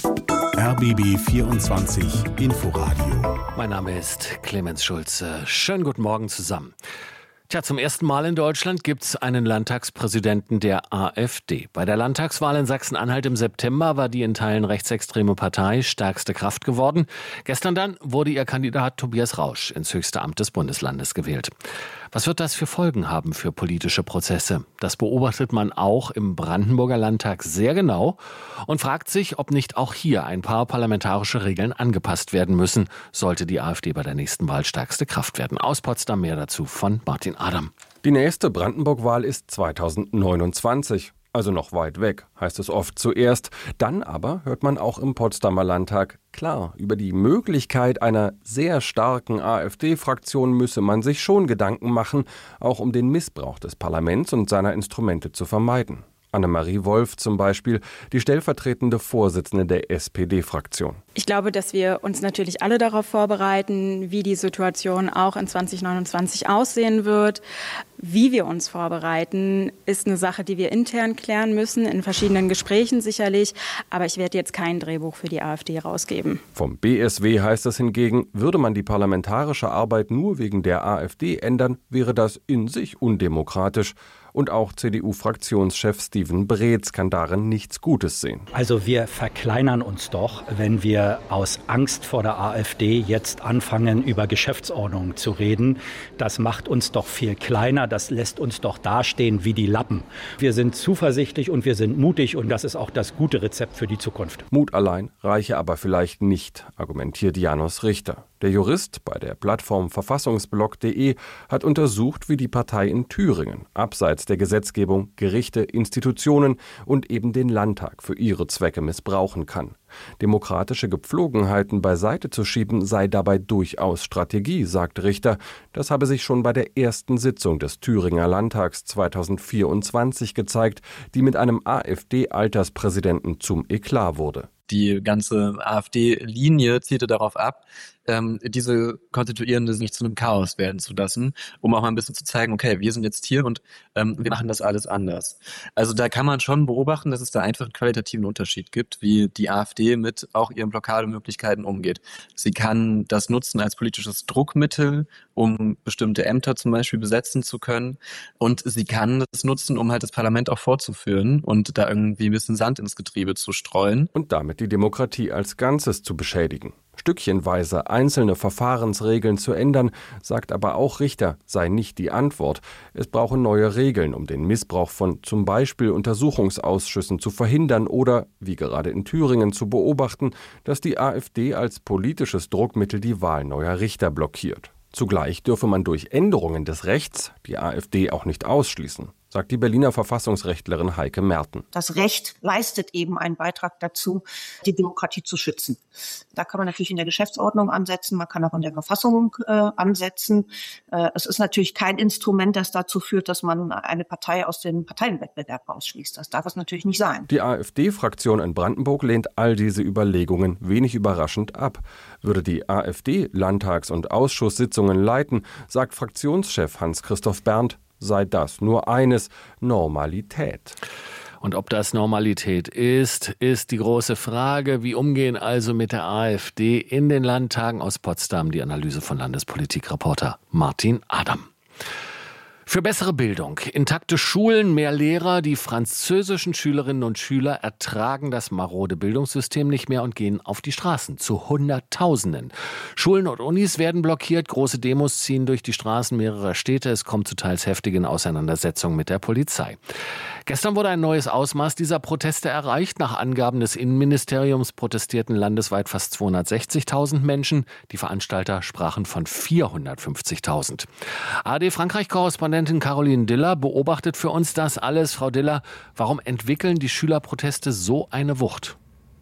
R B B vierundzwanzig Inforadio. Mein Name ist Clemens Schulze. Schönen guten Morgen zusammen. Tja, zum ersten Mal in Deutschland gibt es einen Landtagspräsidenten der AfD. Bei der Landtagswahl in Sachsen-Anhalt im September war die in Teilen rechtsextreme Partei stärkste Kraft geworden. Gestern dann wurde ihr Kandidat Tobias Rausch ins höchste Amt des Bundeslandes gewählt. Was wird das für Folgen haben für politische Prozesse? Das beobachtet man auch im Brandenburger Landtag sehr genau und fragt sich, ob nicht auch hier ein paar parlamentarische Regeln angepasst werden müssen, sollte die AfD bei der nächsten Wahl stärkste Kraft werden. Aus Potsdam mehr dazu von Martin Adam. Die nächste Brandenburg-Wahl ist zweitausendneunundzwanzig. Also noch weit weg, heißt es oft zuerst. Dann aber hört man auch im Potsdamer Landtag, klar, über die Möglichkeit einer sehr starken AfD-Fraktion müsse man sich schon Gedanken machen, auch um den Missbrauch des Parlaments und seiner Instrumente zu vermeiden. Annemarie Wolf zum Beispiel, die stellvertretende Vorsitzende der S P D-Fraktion. Ich glaube, dass wir uns natürlich alle darauf vorbereiten, wie die Situation auch in zwanzig neunundzwanzig aussehen wird. Wie wir uns vorbereiten, ist eine Sache, die wir intern klären müssen, in verschiedenen Gesprächen sicherlich. Aber ich werde jetzt kein Drehbuch für die AfD rausgeben. Vom B S W heißt es hingegen, würde man die parlamentarische Arbeit nur wegen der AfD ändern, wäre das in sich undemokratisch. Und auch C D U-Fraktionschef Steven Breetz kann darin nichts Gutes sehen. Also wir verkleinern uns doch, wenn wir aus Angst vor der AfD jetzt anfangen, über Geschäftsordnung zu reden. Das macht uns doch viel kleiner, das lässt uns doch dastehen wie die Lappen. Wir sind zuversichtlich und wir sind mutig und das ist auch das gute Rezept für die Zukunft. Mut allein reiche aber vielleicht nicht, argumentiert Janos Richter. Der Jurist bei der Plattform verfassungsblog punkt de hat untersucht, wie die Partei in Thüringen abseits der Gesetzgebung Gerichte, Institutionen und eben den Landtag für ihre Zwecke missbrauchen kann. Demokratische Gepflogenheiten beiseite zu schieben sei dabei durchaus Strategie, sagt Richter. Das habe sich schon bei der ersten Sitzung des Thüringer Landtags zweitausendvierundzwanzig gezeigt, die mit einem AfD-Alterspräsidenten zum Eklat wurde. Die ganze AfD-Linie zielte darauf ab, ähm, diese Konstituierende nicht zu einem Chaos werden zu lassen, um auch mal ein bisschen zu zeigen, okay, wir sind jetzt hier und ähm, wir machen das alles anders. Also da kann man schon beobachten, dass es da einfach einen qualitativen Unterschied gibt, wie die AfD mit auch ihren Blockademöglichkeiten umgeht. Sie kann das nutzen als politisches Druckmittel, um bestimmte Ämter zum Beispiel besetzen zu können, und sie kann das nutzen, um halt das Parlament auch fortzuführen und da irgendwie ein bisschen Sand ins Getriebe zu streuen. Und damit die Demokratie als Ganzes zu beschädigen. Stückchenweise einzelne Verfahrensregeln zu ändern, sagt aber auch Richter, sei nicht die Antwort. Es brauche neue Regeln, um den Missbrauch von zum Beispiel Untersuchungsausschüssen zu verhindern oder, wie gerade in Thüringen, zu beobachten, dass die AfD als politisches Druckmittel die Wahl neuer Richter blockiert. Zugleich dürfe man durch Änderungen des Rechts die AfD auch nicht ausschließen, sagt die Berliner Verfassungsrechtlerin Heike Merten. Das Recht leistet eben einen Beitrag dazu, die Demokratie zu schützen. Da kann man natürlich in der Geschäftsordnung ansetzen, man kann auch in der Verfassung äh, ansetzen. Äh, es ist natürlich kein Instrument, das dazu führt, dass man eine Partei aus dem Parteienwettbewerb ausschließt. Das darf es natürlich nicht sein. Die AfD-Fraktion in Brandenburg lehnt all diese Überlegungen wenig überraschend ab. Würde die AfD Landtags- und Ausschusssitzungen leiten, sagt Fraktionschef Hans-Christoph Berndt, sei das nur eines: Normalität. Und ob das Normalität ist, ist die große Frage. Wie umgehen also mit der AfD in den Landtagen? Aus Potsdam die Analyse von Landespolitikreporter Martin Adam. Für bessere Bildung, intakte Schulen, mehr Lehrer, die französischen Schülerinnen und Schüler ertragen das marode Bildungssystem nicht mehr und gehen auf die Straßen zu Hunderttausenden. Schulen und Unis werden blockiert, große Demos ziehen durch die Straßen mehrerer Städte, es kommt zu teils heftigen Auseinandersetzungen mit der Polizei. Gestern wurde ein neues Ausmaß dieser Proteste erreicht. Nach Angaben des Innenministeriums protestierten landesweit fast zweihundertsechzigtausend Menschen. Die Veranstalter sprachen von vierhundertfünfzigtausend. A R D-Frankreich-Korrespondentin Caroline Diller beobachtet für uns das alles. Frau Diller, warum entwickeln die Schülerproteste so eine Wucht?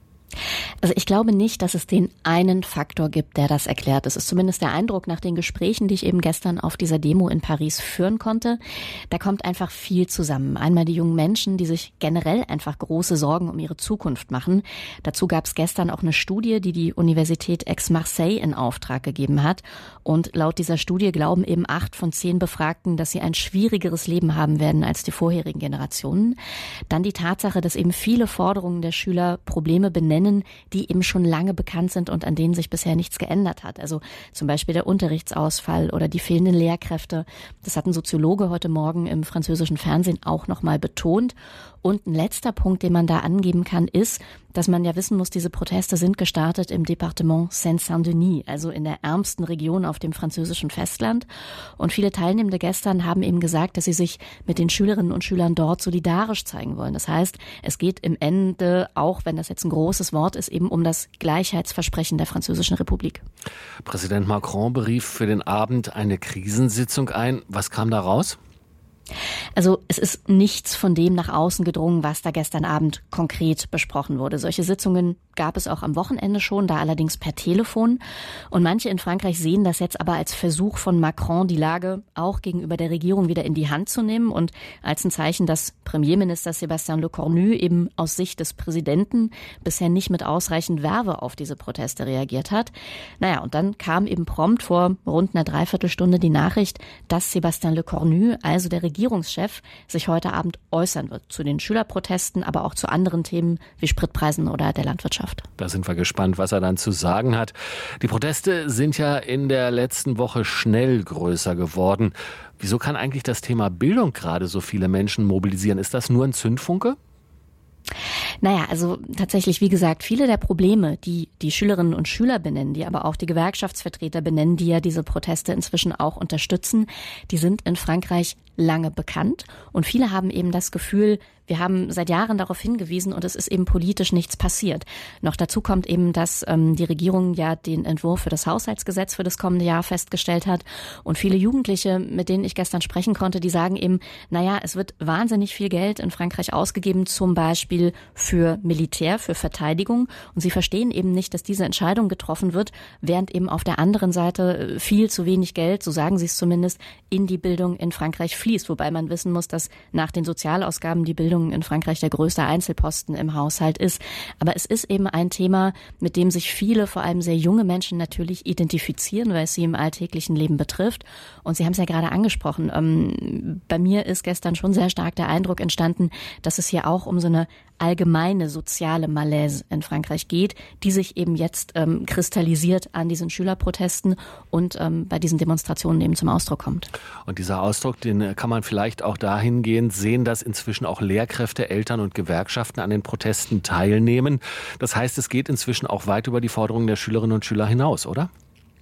Also ich glaube nicht, dass es den einen Faktor gibt, der das erklärt. Es ist zumindest der Eindruck nach den Gesprächen, die ich eben gestern auf dieser Demo in Paris führen konnte. Da kommt einfach viel zusammen. Einmal die jungen Menschen, die sich generell einfach große Sorgen um ihre Zukunft machen. Dazu gab es gestern auch eine Studie, die die Universität Aix-Marseille in Auftrag gegeben hat. Und laut dieser Studie glauben eben acht von zehn Befragten, dass sie ein schwierigeres Leben haben werden als die vorherigen Generationen. Dann die Tatsache, dass eben viele Forderungen der Schüler Probleme benennen, die eben schon lange bekannt sind und an denen sich bisher nichts geändert hat. Also zum Beispiel der Unterrichtsausfall oder die fehlenden Lehrkräfte. Das hat ein Soziologe heute Morgen im französischen Fernsehen auch nochmal betont. Und ein letzter Punkt, den man da angeben kann, ist, dass man ja wissen muss, diese Proteste sind gestartet im Departement Seine-Saint-Denis, also in der ärmsten Region auf dem französischen Festland. Und viele Teilnehmende gestern haben eben gesagt, dass sie sich mit den Schülerinnen und Schülern dort solidarisch zeigen wollen. Das heißt, es geht im Ende, auch wenn das jetzt ein großes Wort ist, eben um das Gleichheitsversprechen der Französischen Republik. Präsident Macron berief für den Abend eine Krisensitzung ein. Was kam da raus? Also es ist nichts von dem nach außen gedrungen, was da gestern Abend konkret besprochen wurde. Solche Sitzungen gab es auch am Wochenende schon, da allerdings per Telefon. Und manche in Frankreich sehen das jetzt aber als Versuch von Macron, die Lage auch gegenüber der Regierung wieder in die Hand zu nehmen und als ein Zeichen, dass Premierminister Sébastien Lecornu eben aus Sicht des Präsidenten bisher nicht mit ausreichend Verve auf diese Proteste reagiert hat. Naja, und dann kam eben prompt vor rund einer Dreiviertelstunde die Nachricht, dass Sébastien Lecornu, also der Regierungschef, sich heute Abend äußern wird zu den Schülerprotesten, aber auch zu anderen Themen wie Spritpreisen oder der Landwirtschaft. Da sind wir gespannt, was er dann zu sagen hat. Die Proteste sind ja in der letzten Woche schnell größer geworden. Wieso kann eigentlich das Thema Bildung gerade so viele Menschen mobilisieren? Ist das nur ein Zündfunke? Naja, also tatsächlich, wie gesagt, viele der Probleme, die die Schülerinnen und Schüler benennen, die aber auch die Gewerkschaftsvertreter benennen, die ja diese Proteste inzwischen auch unterstützen, die sind in Frankreich lange bekannt. Und viele haben eben das Gefühl, wir haben seit Jahren darauf hingewiesen und es ist eben politisch nichts passiert. Noch dazu kommt eben, dass ähm, die Regierung ja den Entwurf für das Haushaltsgesetz für das kommende Jahr festgestellt hat. Und viele Jugendliche, mit denen ich gestern sprechen konnte, die sagen eben, naja, es wird wahnsinnig viel Geld in Frankreich ausgegeben, zum Beispiel für Militär, für Verteidigung. Und sie verstehen eben nicht, dass diese Entscheidung getroffen wird, während eben auf der anderen Seite viel zu wenig Geld, so sagen sie es zumindest, in die Bildung in Frankreich fließt. Wobei man wissen muss, dass nach den Sozialausgaben die Bildung in Frankreich der größte Einzelposten im Haushalt ist. Aber es ist eben ein Thema, mit dem sich viele, vor allem sehr junge Menschen natürlich identifizieren, weil es sie im alltäglichen Leben betrifft. Und Sie haben es ja gerade angesprochen. Ähm, bei mir ist gestern schon sehr stark der Eindruck entstanden, dass es hier auch um so eine allgemeine soziale Malaise in Frankreich geht, die sich eben jetzt ähm, kristallisiert an diesen Schülerprotesten und ähm, bei diesen Demonstrationen eben zum Ausdruck kommt. Und dieser Ausdruck, den kann man vielleicht auch dahingehend sehen, dass inzwischen auch Lehrkräfte, Eltern und Gewerkschaften an den Protesten teilnehmen. Das heißt, es geht inzwischen auch weit über die Forderungen der Schülerinnen und Schüler hinaus, oder?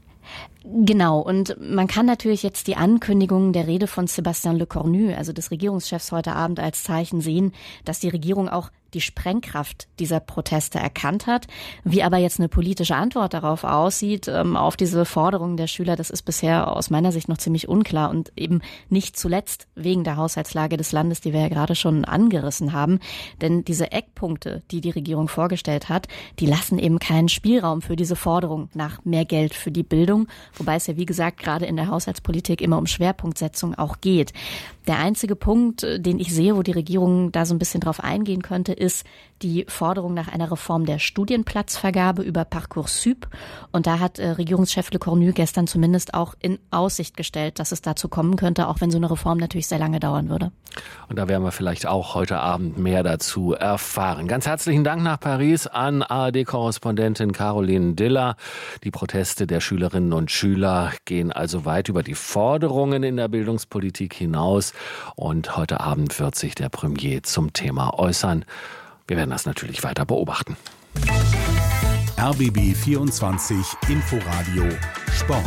Genau, und man kann natürlich jetzt die Ankündigung der Rede von Sébastien Lecornu, also des Regierungschefs heute Abend, als Zeichen sehen, dass die Regierung auch die Sprengkraft dieser Proteste erkannt hat. Wie aber jetzt eine politische Antwort darauf aussieht, auf diese Forderungen der Schüler, das ist bisher aus meiner Sicht noch ziemlich unklar und eben nicht zuletzt wegen der Haushaltslage des Landes, die wir ja gerade schon angerissen haben. Denn diese Eckpunkte, die die Regierung vorgestellt hat, die lassen eben keinen Spielraum für diese Forderung nach mehr Geld für die Bildung, wobei es ja wie gesagt gerade in der Haushaltspolitik immer um Schwerpunktsetzung auch geht. Der einzige Punkt, den ich sehe, wo die Regierung da so ein bisschen drauf eingehen könnte, ist die Forderung nach einer Reform der Studienplatzvergabe über Parcoursup. Und da hat äh, Regierungschef Le Cornu gestern zumindest auch in Aussicht gestellt, dass es dazu kommen könnte, auch wenn so eine Reform natürlich sehr lange dauern würde. Und da werden wir vielleicht auch heute Abend mehr dazu erfahren. Ganz herzlichen Dank nach Paris an A R D-Korrespondentin Caroline Diller. Die Proteste der Schülerinnen und Schüler gehen also weit über die Forderungen in der Bildungspolitik hinaus. Und heute Abend wird sich der Premier zum Thema äußern. Wir werden das natürlich weiter beobachten. R B B vierundzwanzig Inforadio Sport.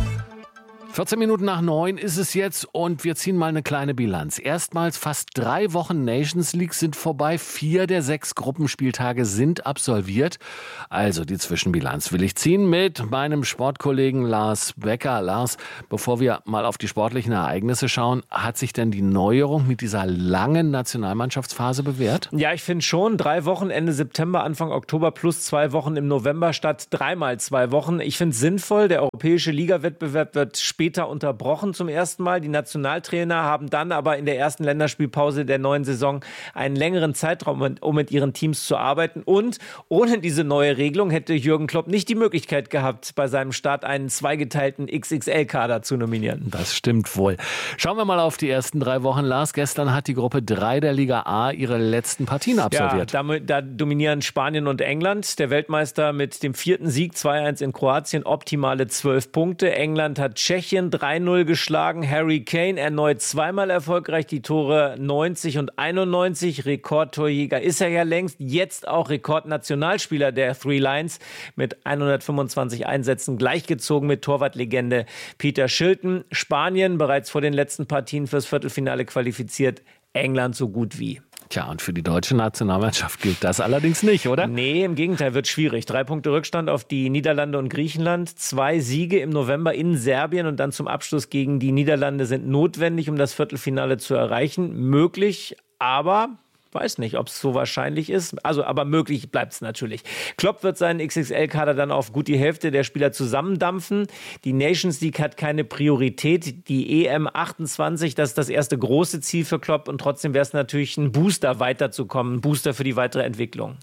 vierzehn Minuten nach neun ist es jetzt und wir ziehen mal eine kleine Bilanz. Erstmals fast drei Wochen Nations League sind vorbei. Vier der sechs Gruppenspieltage sind absolviert. Also die Zwischenbilanz will ich ziehen mit meinem Sportkollegen Lars Becker. Lars, bevor wir mal auf die sportlichen Ereignisse schauen, hat sich denn die Neuerung mit dieser langen Nationalmannschaftsphase bewährt? Ja, ich finde schon. Drei Wochen Ende September, Anfang Oktober plus zwei Wochen im November statt dreimal zwei Wochen. Ich finde es sinnvoll. Der europäische Ligawettbewerb wird später unterbrochen zum ersten Mal. Die Nationaltrainer haben dann aber in der ersten Länderspielpause der neuen Saison einen längeren Zeitraum, um mit ihren Teams zu arbeiten. Und ohne diese neue Regelung hätte Jürgen Klopp nicht die Möglichkeit gehabt, bei seinem Start einen zweigeteilten X X L-Kader zu nominieren. Das stimmt wohl. Schauen wir mal auf die ersten drei Wochen. Lars, gestern hat die Gruppe drei der Liga A ihre letzten Partien absolviert. Ja, da, da dominieren Spanien und England. Der Weltmeister mit dem vierten Sieg, zwei eins in Kroatien, optimale zwölf Punkte. England hat Tschechien drei null geschlagen. Harry Kane erneut zweimal erfolgreich. Die Tore neunzig und einundneunzig. Rekordtorjäger ist er ja längst. Jetzt auch Rekordnationalspieler der Three Lions mit hundertfünfundzwanzig Einsätzen gleichgezogen mit Torwartlegende Peter Shilton. Spanien bereits vor den letzten Partien fürs Viertelfinale qualifiziert. England so gut wie. Tja, und für die deutsche Nationalmannschaft gilt das allerdings nicht, oder? Nee, im Gegenteil, wird schwierig. Drei Punkte Rückstand auf die Niederlande und Griechenland. Zwei Siege im November in Serbien und dann zum Abschluss gegen die Niederlande sind notwendig, um das Viertelfinale zu erreichen. Möglich, aber... weiß nicht, ob es so wahrscheinlich ist. Also, aber möglich bleibt es natürlich. Klopp wird seinen X X L-Kader dann auf gut die Hälfte der Spieler zusammendampfen. Die Nations League hat keine Priorität. Die E M achtundzwanzig, das ist das erste große Ziel für Klopp. Und trotzdem wäre es natürlich ein Booster, weiterzukommen. Ein Booster für die weitere Entwicklung.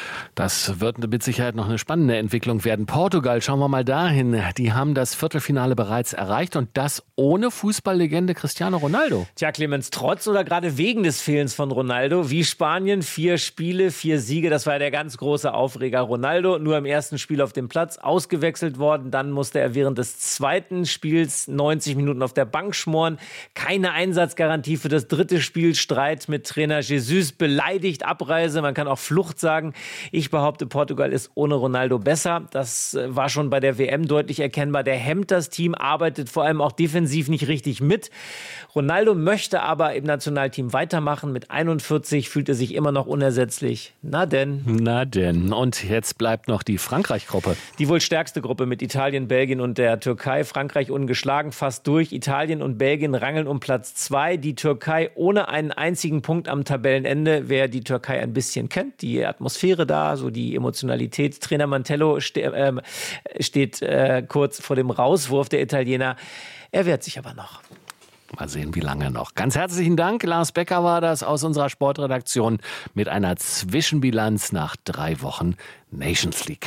Das wird mit Sicherheit noch eine spannende Entwicklung werden. Portugal, schauen wir mal dahin. Die haben das Viertelfinale bereits erreicht und das ohne Fußballlegende Cristiano Ronaldo. Tja, Clemens, trotz oder gerade wegen des Fehlens von Ronaldo, wie Spanien, vier Spiele, vier Siege, das war der ganz große Aufreger. Ronaldo nur im ersten Spiel auf dem Platz, ausgewechselt worden, dann musste er während des zweiten Spiels neunzig Minuten auf der Bank schmoren. Keine Einsatzgarantie für das dritte Spiel, Streit mit Trainer Jesus, beleidigt, Abreise, man kann auch Flucht sagen. Ich Ich behaupte, Portugal ist ohne Ronaldo besser. Das war schon bei der W M deutlich erkennbar. Der hemmt das Team, arbeitet vor allem auch defensiv nicht richtig mit. Ronaldo möchte aber im Nationalteam weitermachen. Mit einundvierzig fühlt er sich immer noch unersetzlich. Na denn. Na denn. Und jetzt bleibt noch die Frankreich-Gruppe. Die wohl stärkste Gruppe mit Italien, Belgien und der Türkei. Frankreich ungeschlagen, fast durch. Italien und Belgien rangeln um Platz zwei. Die Türkei ohne einen einzigen Punkt am Tabellenende. Wer die Türkei ein bisschen kennt, die Atmosphäre da, so die Emotionalität. Trainer Mantello ste- äh, steht äh, kurz vor dem Rauswurf der Italiener. Er wehrt sich aber noch. Mal sehen, wie lange noch. Ganz herzlichen Dank. Lars Becker war das aus unserer Sportredaktion mit einer Zwischenbilanz nach drei Wochen Nations League.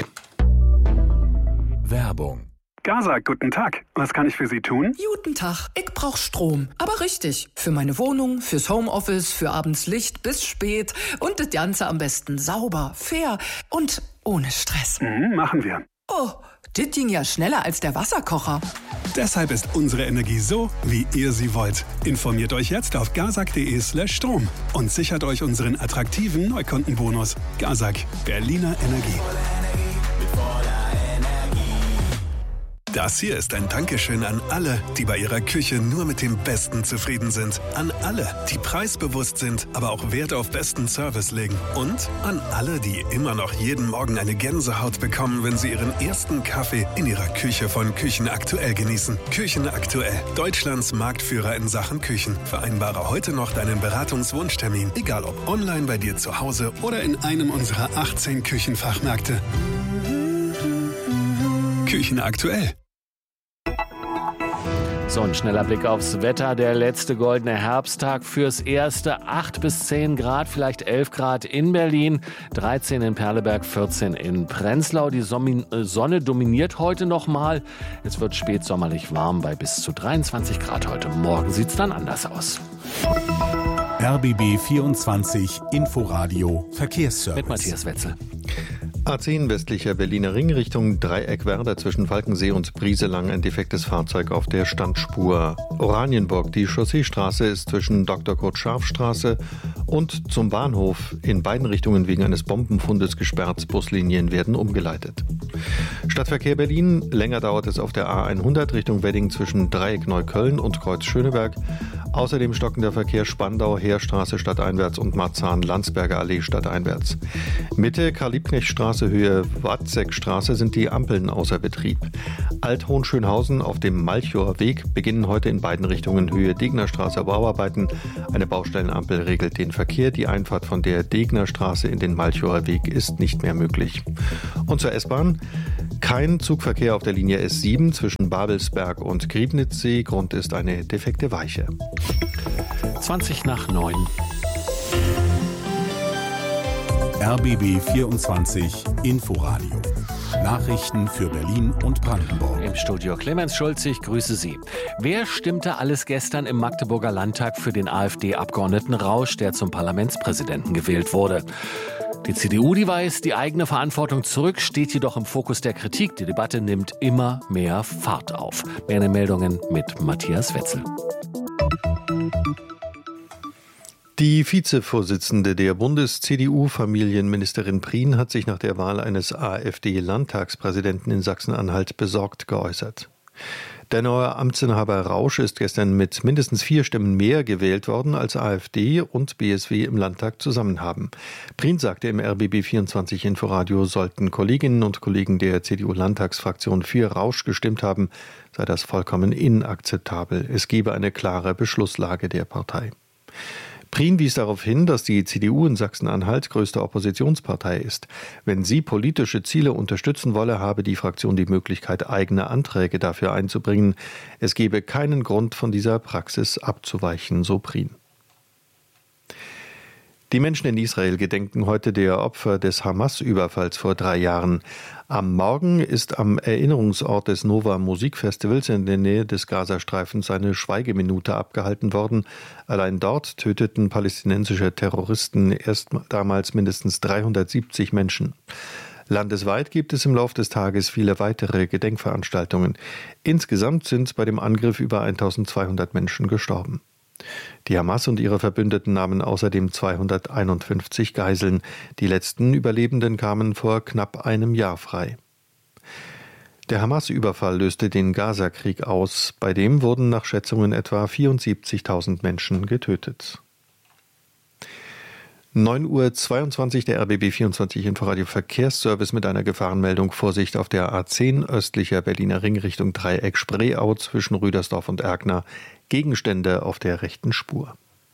Werbung. Gaza, guten Tag. Was kann ich für Sie tun? Guten Tag. Ich brauch Strom. Aber richtig. Für meine Wohnung, fürs Homeoffice, für abends Licht bis spät. Und das Ganze am besten sauber, fair und ohne Stress. Mhm, machen wir. Oh, das ging ja schneller als der Wasserkocher. Deshalb ist unsere Energie so, wie ihr sie wollt. Informiert euch jetzt auf gazak.de slash Strom und sichert euch unseren attraktiven Neukundenbonus. Gazak, Berliner Energie. Das hier ist ein Dankeschön an alle, die bei ihrer Küche nur mit dem Besten zufrieden sind. An alle, die preisbewusst sind, aber auch Wert auf besten Service legen. Und an alle, die immer noch jeden Morgen eine Gänsehaut bekommen, wenn sie ihren ersten Kaffee in ihrer Küche von Küchen Aktuell genießen. Küchen Aktuell, Deutschlands Marktführer in Sachen Küchen. Vereinbare heute noch deinen Beratungswunschtermin, egal ob online bei dir zu Hause oder in einem unserer achtzehn Küchenfachmärkte. Küchen Aktuell. So, ein schneller Blick aufs Wetter. Der letzte goldene Herbsttag fürs Erste. acht bis zehn Grad, vielleicht elf Grad in Berlin, dreizehn in Perleberg, vierzehn in Prenzlau. Die Sonne dominiert heute nochmal. Es wird spätsommerlich warm bei bis zu dreiundzwanzig Grad heute. Morgen sieht es dann anders aus. R B B vierundzwanzig Inforadio Verkehrsservice. Mit Matthias Wetzel. A zehn westlicher Berliner Ring Richtung Dreieckwerder zwischen Falkensee und Brieselang ein defektes Fahrzeug auf der Standspur. Oranienburg, die Chausseestraße ist zwischen Doktor Kurt Scharf Straße und zum Bahnhof in beiden Richtungen wegen eines Bombenfundes gesperrt. Buslinien werden umgeleitet. Stadtverkehr Berlin, länger dauert es auf der A hundert Richtung Wedding zwischen Dreieck Neukölln und Kreuz Schöneberg. Außerdem stockender Verkehr Spandau, Heerstraße stadteinwärts und Marzahn-Landsberger Allee stadteinwärts. Mitte Karl-Liebknecht-Straße, Höhe Watzekstraße sind die Ampeln außer Betrieb. Alt-Hohenschönhausen auf dem Malchower Weg beginnen heute in beiden Richtungen Höhe Degnerstraße Bauarbeiten. Eine Baustellenampel regelt den Verkehr. Die Einfahrt von der Degnerstraße in den Malchower Weg ist nicht mehr möglich. Und zur S-Bahn. Kein Zugverkehr auf der Linie S sieben zwischen Babelsberg und Griebnitzsee. Grund ist eine defekte Weiche. zwanzig nach neun. R B B vierundzwanzig Inforadio. Nachrichten für Berlin und Brandenburg. Im Studio Clemens Schulz, ich grüße Sie. Wer stimmte alles gestern im Magdeburger Landtag für den AfD-Abgeordneten Rausch, der zum Parlamentspräsidenten gewählt wurde? Die C D U, die weist die eigene Verantwortung zurück, steht jedoch im Fokus der Kritik. Die Debatte nimmt immer mehr Fahrt auf. Mehr in den Meldungen mit Matthias Wetzel. Die Vizevorsitzende der Bundes-C D U-Familienministerin Prien hat sich nach der Wahl eines AfD-Landtagspräsidenten in Sachsen-Anhalt besorgt geäußert. Der neue Amtsinhaber Rausch ist gestern mit mindestens vier Stimmen mehr gewählt worden, als AfD und B S W im Landtag zusammen haben. Prien sagte im R B B vierundzwanzig Inforadio, sollten Kolleginnen und Kollegen der C D U-Landtagsfraktion für Rausch gestimmt haben, sei das vollkommen inakzeptabel. Es gebe eine klare Beschlusslage der Partei. Prien wies darauf hin, dass die C D U in Sachsen-Anhalt größte Oppositionspartei ist. Wenn sie politische Ziele unterstützen wolle, habe die Fraktion die Möglichkeit, eigene Anträge dafür einzubringen. Es gebe keinen Grund, von dieser Praxis abzuweichen, so Prien. Die Menschen in Israel gedenken heute der Opfer des Hamas-Überfalls vor drei Jahren. Am Morgen ist am Erinnerungsort des Nova Musikfestivals in der Nähe des Gazastreifens eine Schweigeminute abgehalten worden. Allein dort töteten palästinensische Terroristen erst damals mindestens dreihundertsiebzig Menschen. Landesweit gibt es im Laufe des Tages viele weitere Gedenkveranstaltungen. Insgesamt sind bei dem Angriff über eintausendzweihundert Menschen gestorben. Die Hamas und ihre Verbündeten nahmen außerdem zweihunderteinundfünfzig Geiseln. Die letzten Überlebenden kamen vor knapp einem Jahr frei. Der Hamas-Überfall löste den Gaza-Krieg aus. Bei dem wurden nach Schätzungen etwa vierundsiebzigtausend Menschen getötet. neun Uhr zweiundzwanzig, der R B B vierundzwanzig Inforadio Verkehrsservice mit einer Gefahrenmeldung. Vorsicht auf der A zehn östlicher Berliner Ring Richtung Dreieck Spreeau zwischen Rüdersdorf und Erkner. Gegenstände auf der rechten Spur.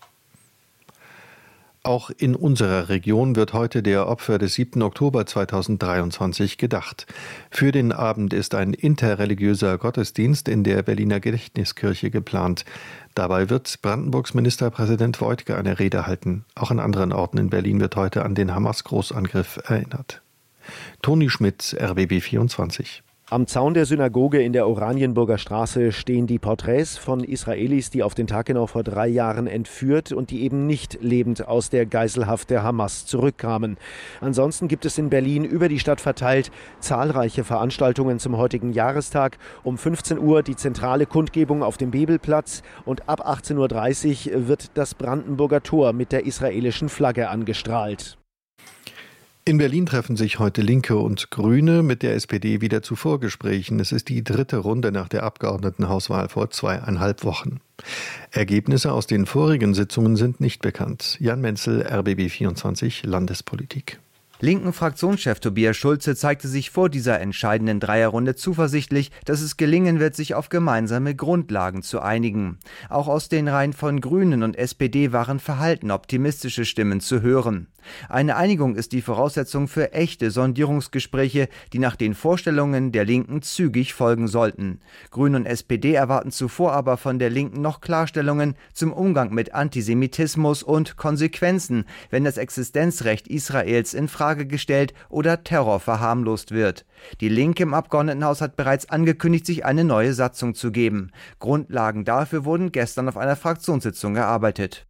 Auch in unserer Region wird heute der Opfer des siebten Oktober zweitausenddreiundzwanzig gedacht. Für den Abend ist ein interreligiöser Gottesdienst in der Berliner Gedächtniskirche geplant. Dabei wird Brandenburgs Ministerpräsident Woidke eine Rede halten. Auch an anderen Orten in Berlin wird heute an den Hamas-Großangriff erinnert. Toni Schmidt, R B B vierundzwanzig. Am Zaun der Synagoge in der Oranienburger Straße stehen die Porträts von Israelis, die auf den Tag genau vor drei Jahren entführt und die eben nicht lebend aus der Geiselhaft der Hamas zurückkamen. Ansonsten gibt es in Berlin über die Stadt verteilt zahlreiche Veranstaltungen zum heutigen Jahrestag. Um fünfzehn Uhr die zentrale Kundgebung auf dem Bebelplatz und ab achtzehn Uhr dreißig wird das Brandenburger Tor mit der israelischen Flagge angestrahlt. In Berlin treffen sich heute Linke und Grüne mit der S P D wieder zu Vorgesprächen. Es ist die dritte Runde nach der Abgeordnetenhauswahl vor zweieinhalb Wochen. Ergebnisse aus den vorigen Sitzungen sind nicht bekannt. Jan Menzel, R B B vierundzwanzig Landespolitik. Linken-Fraktionschef Tobias Schulze zeigte sich vor dieser entscheidenden Dreierrunde zuversichtlich, dass es gelingen wird, sich auf gemeinsame Grundlagen zu einigen. Auch aus den Reihen von Grünen und S P D waren verhalten optimistische Stimmen zu hören. Eine Einigung ist die Voraussetzung für echte Sondierungsgespräche, die nach den Vorstellungen der Linken zügig folgen sollten. Grüne und S P D erwarten zuvor aber von der Linken noch Klarstellungen zum Umgang mit Antisemitismus und Konsequenzen, wenn das Existenzrecht Israels in Frage gestellt oder Terror verharmlost wird. Die Linke im Abgeordnetenhaus hat bereits angekündigt, sich eine neue Satzung zu geben. Grundlagen dafür wurden gestern auf einer Fraktionssitzung erarbeitet.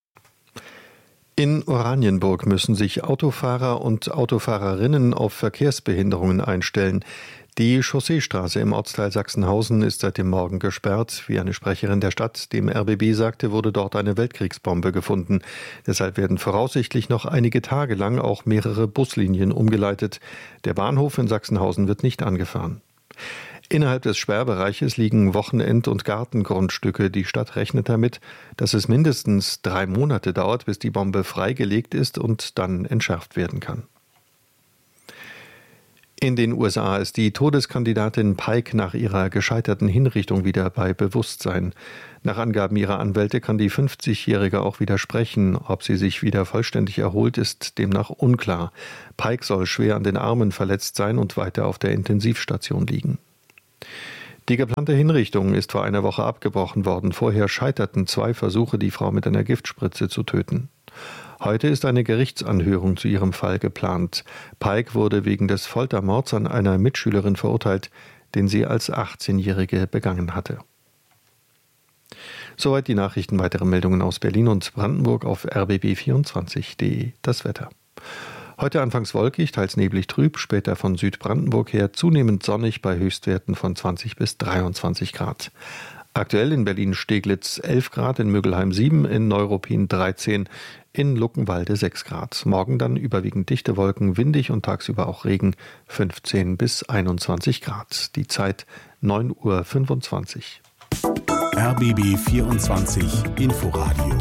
In Oranienburg müssen sich Autofahrer und Autofahrerinnen auf Verkehrsbehinderungen einstellen. Die Chausseestraße im Ortsteil Sachsenhausen ist seit dem Morgen gesperrt. Wie eine Sprecherin der Stadt dem R B B sagte, wurde dort eine Weltkriegsbombe gefunden. Deshalb werden voraussichtlich noch einige Tage lang auch mehrere Buslinien umgeleitet. Der Bahnhof in Sachsenhausen wird nicht angefahren. Innerhalb des Sperrbereiches liegen Wochenend- und Gartengrundstücke. Die Stadt rechnet damit, dass es mindestens drei Monate dauert, bis die Bombe freigelegt ist und dann entschärft werden kann. In den U S A ist die Todeskandidatin Pike nach ihrer gescheiterten Hinrichtung wieder bei Bewusstsein. Nach Angaben ihrer Anwälte kann die fünfzigjährige auch widersprechen. Ob sie sich wieder vollständig erholt, ist demnach unklar. Pike soll schwer an den Armen verletzt sein und weiter auf der Intensivstation liegen. Die geplante Hinrichtung ist vor einer Woche abgebrochen worden. Vorher scheiterten zwei Versuche, die Frau mit einer Giftspritze zu töten. Heute ist eine Gerichtsanhörung zu ihrem Fall geplant. Pike wurde wegen des Foltermords an einer Mitschülerin verurteilt, den sie als achtzehnjährige begangen hatte. Soweit die Nachrichten. Weitere Meldungen aus Berlin und Brandenburg auf r b b vierundzwanzig punkt de. Das Wetter. Heute anfangs wolkig, teils neblig trüb, später von Südbrandenburg her zunehmend sonnig bei Höchstwerten von zwanzig bis dreiundzwanzig Grad. Aktuell in Berlin-Steglitz elf Grad, in Müggelheim sieben, in Neuruppin dreizehn, in Luckenwalde sechs Grad. Morgen dann überwiegend dichte Wolken, windig und tagsüber auch Regen, fünfzehn bis einundzwanzig Grad. Die Zeit neun Uhr fünfundzwanzig. R B B vierundzwanzig Inforadio.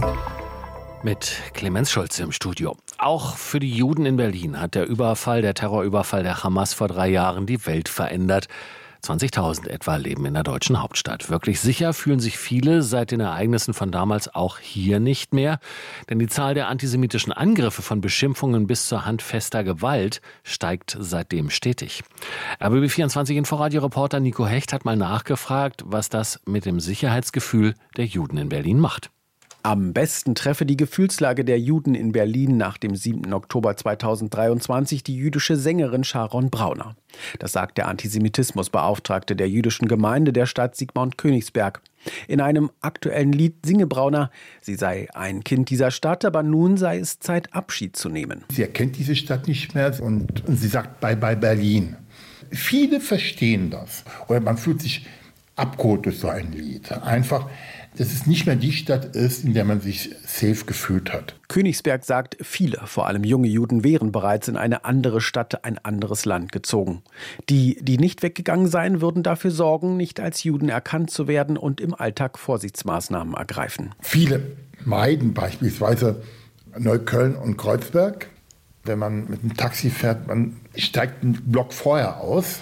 Mit Clemens Schulze im Studio. Auch für die Juden in Berlin hat der Überfall, der Terrorüberfall der Hamas vor drei Jahren die Welt verändert. zwanzigtausend etwa leben in der deutschen Hauptstadt. Wirklich sicher fühlen sich viele seit den Ereignissen von damals auch hier nicht mehr. Denn die Zahl der antisemitischen Angriffe von Beschimpfungen bis zur handfester Gewalt steigt seitdem stetig. R B B vierundzwanzig Inforadio-Reporter Nico Hecht hat mal nachgefragt, was das mit dem Sicherheitsgefühl der Juden in Berlin macht. Am besten treffe die Gefühlslage der Juden in Berlin nach dem siebten Oktober zweitausenddreiundzwanzig die jüdische Sängerin Sharon Brauner. Das sagt der Antisemitismusbeauftragte der jüdischen Gemeinde der Stadt Sigmund Königsberg. In einem aktuellen Lied singe Brauner, sie sei ein Kind dieser Stadt, aber nun sei es Zeit, Abschied zu nehmen. Sie erkennt diese Stadt nicht mehr und sie sagt Bye bye Berlin. Viele verstehen das oder man fühlt sich abgeholt durch so ein Lied. Einfach, dass es nicht mehr die Stadt ist, in der man sich safe gefühlt hat. Königsberg sagt, viele, vor allem junge Juden, wären bereits in eine andere Stadt, ein anderes Land gezogen. Die, die nicht weggegangen seien, würden dafür sorgen, nicht als Juden erkannt zu werden und im Alltag Vorsichtsmaßnahmen ergreifen. Viele meiden beispielsweise Neukölln und Kreuzberg. Wenn man mit dem Taxi fährt, man steigt einen Block vorher aus.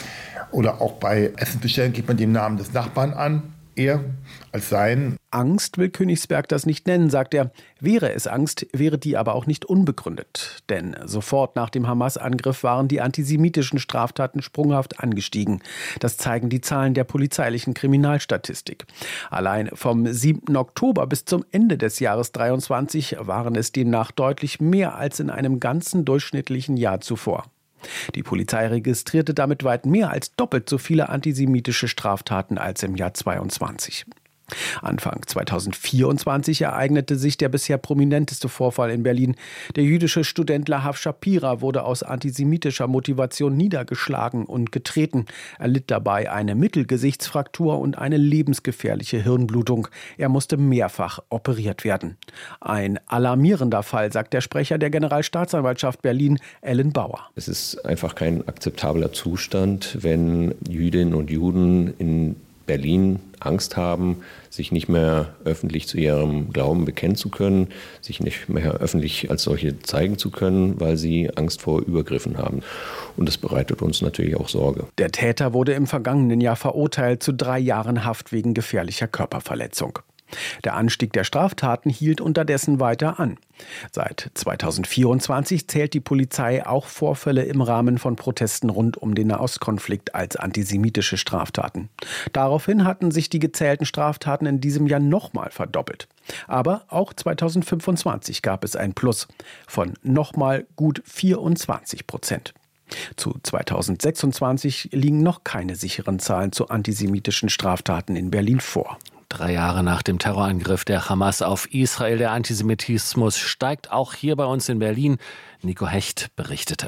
Oder auch bei Essensbestellen gibt man den Namen des Nachbarn an, eher als sein. Angst will Königsberg das nicht nennen, sagt er. Wäre es Angst, wäre die aber auch nicht unbegründet. Denn sofort nach dem Hamas-Angriff waren die antisemitischen Straftaten sprunghaft angestiegen. Das zeigen die Zahlen der polizeilichen Kriminalstatistik. Allein vom siebten Oktober bis zum Ende des Jahres dreiundzwanzig waren es demnach deutlich mehr als in einem ganzen durchschnittlichen Jahr zuvor. Die Polizei registrierte damit weit mehr als doppelt so viele antisemitische Straftaten als im Jahr zweiundzwanzig. Anfang zweitausendvierundzwanzig ereignete sich der bisher prominenteste Vorfall in Berlin. Der jüdische Student Lahav Shapira wurde aus antisemitischer Motivation niedergeschlagen und getreten. Er litt dabei eine Mittelgesichtsfraktur und eine lebensgefährliche Hirnblutung. Er musste mehrfach operiert werden. Ein alarmierender Fall, sagt der Sprecher der Generalstaatsanwaltschaft Berlin, Ellen Bauer. Es ist einfach kein akzeptabler Zustand, wenn Jüdinnen und Juden in Berlin Angst haben, sich nicht mehr öffentlich zu ihrem Glauben bekennen zu können, sich nicht mehr öffentlich als solche zeigen zu können, weil sie Angst vor Übergriffen haben. Und das bereitet uns natürlich auch Sorge. Der Täter wurde im vergangenen Jahr verurteilt zu drei Jahren Haft wegen gefährlicher Körperverletzung. Der Anstieg der Straftaten hielt unterdessen weiter an. Seit zweitausendvierundzwanzig zählt die Polizei auch Vorfälle im Rahmen von Protesten rund um den Nahostkonflikt als antisemitische Straftaten. Daraufhin hatten sich die gezählten Straftaten in diesem Jahr nochmal verdoppelt. Aber auch zweitausendfünfundzwanzig gab es ein Plus von nochmal gut vierundzwanzig Prozent. Zu zweitausendsechsundzwanzig liegen noch keine sicheren Zahlen zu antisemitischen Straftaten in Berlin vor. Drei Jahre nach dem Terrorangriff der Hamas auf Israel, der Antisemitismus steigt auch hier bei uns in Berlin. Nico Hecht berichtete.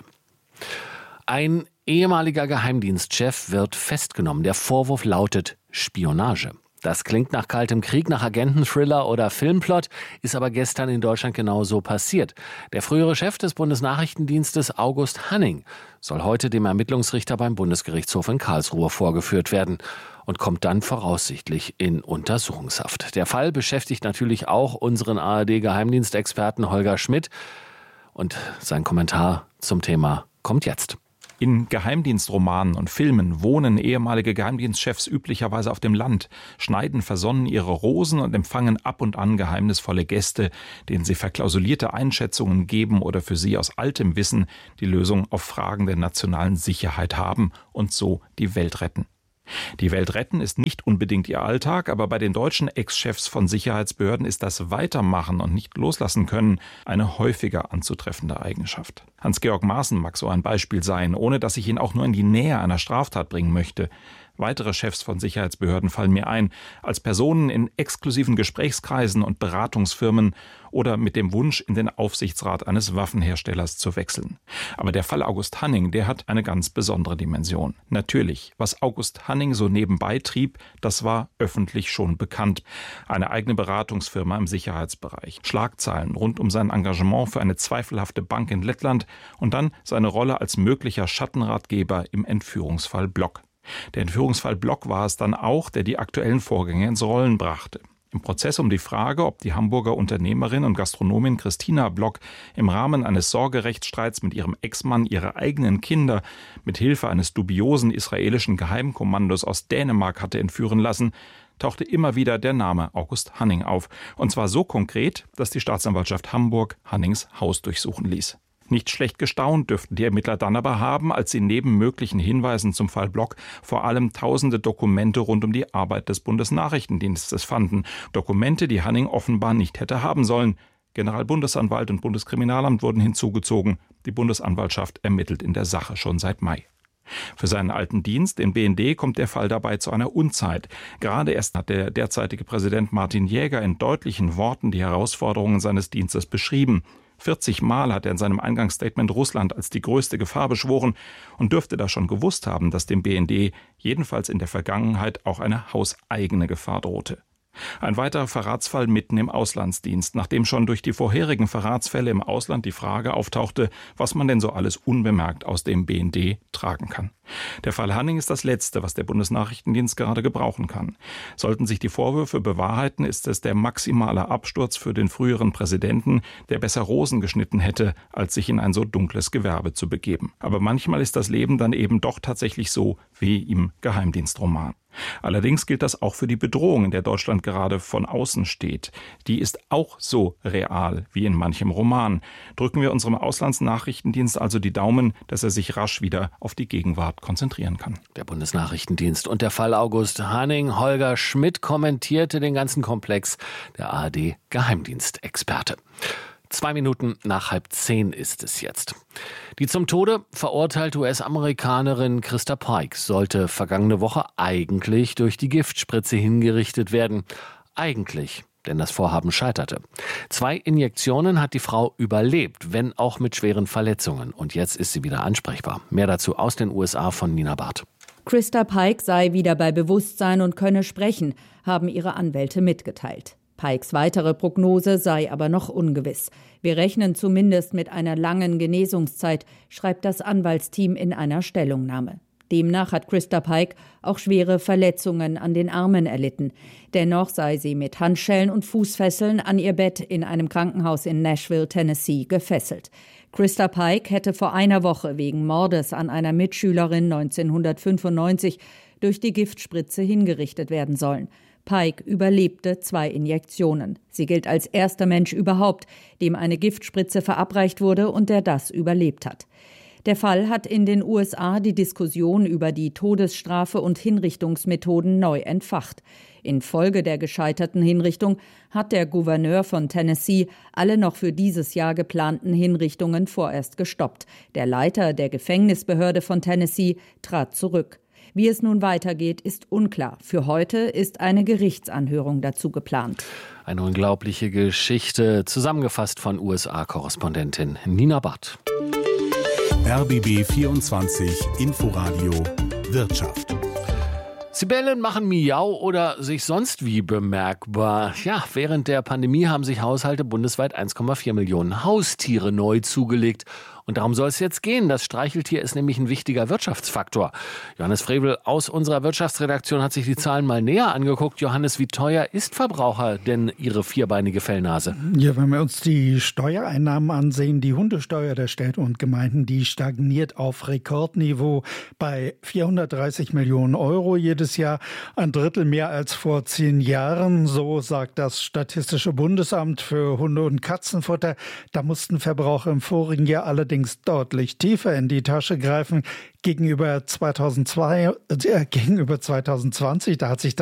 Ein ehemaliger Geheimdienstchef wird festgenommen. Der Vorwurf lautet Spionage. Das klingt nach kaltem Krieg, nach Agenten-Thriller oder Filmplot, ist aber gestern in Deutschland genauso passiert. Der frühere Chef des Bundesnachrichtendienstes, August Hanning, soll heute dem Ermittlungsrichter beim Bundesgerichtshof in Karlsruhe vorgeführt werden und kommt dann voraussichtlich in Untersuchungshaft. Der Fall beschäftigt natürlich auch unseren A R D-Geheimdienstexperten Holger Schmidt. Und sein Kommentar zum Thema kommt jetzt. In Geheimdienstromanen und Filmen wohnen ehemalige Geheimdienstchefs üblicherweise auf dem Land, schneiden versonnen ihre Rosen und empfangen ab und an geheimnisvolle Gäste, denen sie verklausulierte Einschätzungen geben oder für sie aus altem Wissen die Lösung auf Fragen der nationalen Sicherheit haben und so die Welt retten. Die Welt retten ist nicht unbedingt ihr Alltag, aber bei den deutschen Ex-Chefs von Sicherheitsbehörden ist das Weitermachen und nicht loslassen können eine häufiger anzutreffende Eigenschaft. Hans-Georg Maaßen mag so ein Beispiel sein, ohne dass ich ihn auch nur in die Nähe einer Straftat bringen möchte. Weitere Chefs von Sicherheitsbehörden fallen mir ein, als Personen in exklusiven Gesprächskreisen und Beratungsfirmen oder mit dem Wunsch, in den Aufsichtsrat eines Waffenherstellers zu wechseln. Aber der Fall August Hanning, der hat eine ganz besondere Dimension. Natürlich, was August Hanning so nebenbei trieb, das war öffentlich schon bekannt. Eine eigene Beratungsfirma im Sicherheitsbereich, Schlagzeilen rund um sein Engagement für eine zweifelhafte Bank in Lettland und dann seine Rolle als möglicher Schattenratgeber im Entführungsfall Block. Der Entführungsfall Block war es dann auch, der die aktuellen Vorgänge ins Rollen brachte. Im Prozess um die Frage, ob die Hamburger Unternehmerin und Gastronomin Christina Block im Rahmen eines Sorgerechtsstreits mit ihrem Ex-Mann ihre eigenen Kinder mit Hilfe eines dubiosen israelischen Geheimkommandos aus Dänemark hatte entführen lassen, tauchte immer wieder der Name August Hanning auf. Und zwar so konkret, dass die Staatsanwaltschaft Hamburg Hannings Haus durchsuchen ließ. Nicht schlecht gestaunt dürften die Ermittler dann aber haben, als sie neben möglichen Hinweisen zum Fall Block vor allem tausende Dokumente rund um die Arbeit des Bundesnachrichtendienstes fanden. Dokumente, die Hanning offenbar nicht hätte haben sollen. Generalbundesanwalt und Bundeskriminalamt wurden hinzugezogen. Die Bundesanwaltschaft ermittelt in der Sache schon seit Mai. Für seinen alten Dienst, den B N D, kommt der Fall dabei zu einer Unzeit. Gerade erst hat der derzeitige Präsident Martin Jäger in deutlichen Worten die Herausforderungen seines Dienstes beschrieben. vierzig Mal hat er in seinem Eingangsstatement Russland als die größte Gefahr beschworen und dürfte da schon gewusst haben, dass dem B N D jedenfalls in der Vergangenheit auch eine hauseigene Gefahr drohte. Ein weiterer Verratsfall mitten im Auslandsdienst, nachdem schon durch die vorherigen Verratsfälle im Ausland die Frage auftauchte, was man denn so alles unbemerkt aus dem B N D tragen kann. Der Fall Hanning ist das Letzte, was der Bundesnachrichtendienst gerade gebrauchen kann. Sollten sich die Vorwürfe bewahrheiten, ist es der maximale Absturz für den früheren Präsidenten, der besser Rosen geschnitten hätte, als sich in ein so dunkles Gewerbe zu begeben. Aber manchmal ist das Leben dann eben doch tatsächlich so wie im Geheimdienstroman. Allerdings gilt das auch für die Bedrohung, in der Deutschland gerade von außen steht. Die ist auch so real wie in manchem Roman. Drücken wir unserem Auslandsnachrichtendienst also die Daumen, dass er sich rasch wieder auf die Gegenwart konzentrieren kann. Der Bundesnachrichtendienst und der Fall August Hanning. Holger Schmidt kommentierte den ganzen Komplex, der A R D-Geheimdienstexperte. Zwei Minuten nach halb zehn ist es jetzt. Die zum Tode verurteilte U S-Amerikanerin Christa Pike sollte vergangene Woche eigentlich durch die Giftspritze hingerichtet werden. Eigentlich, denn das Vorhaben scheiterte. Zwei Injektionen hat die Frau überlebt, wenn auch mit schweren Verletzungen. Und jetzt ist sie wieder ansprechbar. Mehr dazu aus den U S A von Nina Barth. Christa Pike sei wieder bei Bewusstsein und könne sprechen, haben ihre Anwälte mitgeteilt. Pikes weitere Prognose sei aber noch ungewiss. Wir rechnen zumindest mit einer langen Genesungszeit, schreibt das Anwaltsteam in einer Stellungnahme. Demnach hat Christa Pike auch schwere Verletzungen an den Armen erlitten. Dennoch sei sie mit Handschellen und Fußfesseln an ihr Bett in einem Krankenhaus in Nashville, Tennessee, gefesselt. Christa Pike hätte vor einer Woche wegen Mordes an einer Mitschülerin neunzehnhundertfünfundneunzig durch die Giftspritze hingerichtet werden sollen. Pike überlebte zwei Injektionen. Sie gilt als erster Mensch überhaupt, dem eine Giftspritze verabreicht wurde und der das überlebt hat. Der Fall hat in den U S A die Diskussion über die Todesstrafe und Hinrichtungsmethoden neu entfacht. Infolge der gescheiterten Hinrichtung hat der Gouverneur von Tennessee alle noch für dieses Jahr geplanten Hinrichtungen vorerst gestoppt. Der Leiter der Gefängnisbehörde von Tennessee trat zurück. Wie es nun weitergeht, ist unklar. Für heute ist eine Gerichtsanhörung dazu geplant. Eine unglaubliche Geschichte, zusammengefasst von U S A-Korrespondentin Nina Barth. R B B vierundzwanzig Inforadio Wirtschaft. Zibellen machen Miau oder sich sonst wie bemerkbar. Ja, während der Pandemie haben sich Haushalte bundesweit eins Komma vier Millionen Haustiere neu zugelegt. Und darum soll es jetzt gehen. Das Streicheltier ist nämlich ein wichtiger Wirtschaftsfaktor. Johannes Frevel aus unserer Wirtschaftsredaktion hat sich die Zahlen mal näher angeguckt. Johannes, wie teuer ist Verbraucher denn ihre vierbeinige Fellnase? Ja, wenn wir uns die Steuereinnahmen ansehen, die Hundesteuer der Städte und Gemeinden, die stagniert auf Rekordniveau bei vierhundertdreißig Millionen Euro jedes Jahr. Ein Drittel mehr als vor zehn Jahren. So sagt das Statistische Bundesamt für Hunde- und Katzenfutter. Da mussten Verbraucher im vorigen Jahr allerdings deutlich tiefer in die Tasche greifen gegenüber zweitausendzwei, äh, gegenüber zweitausendzwanzig. Da hat sich das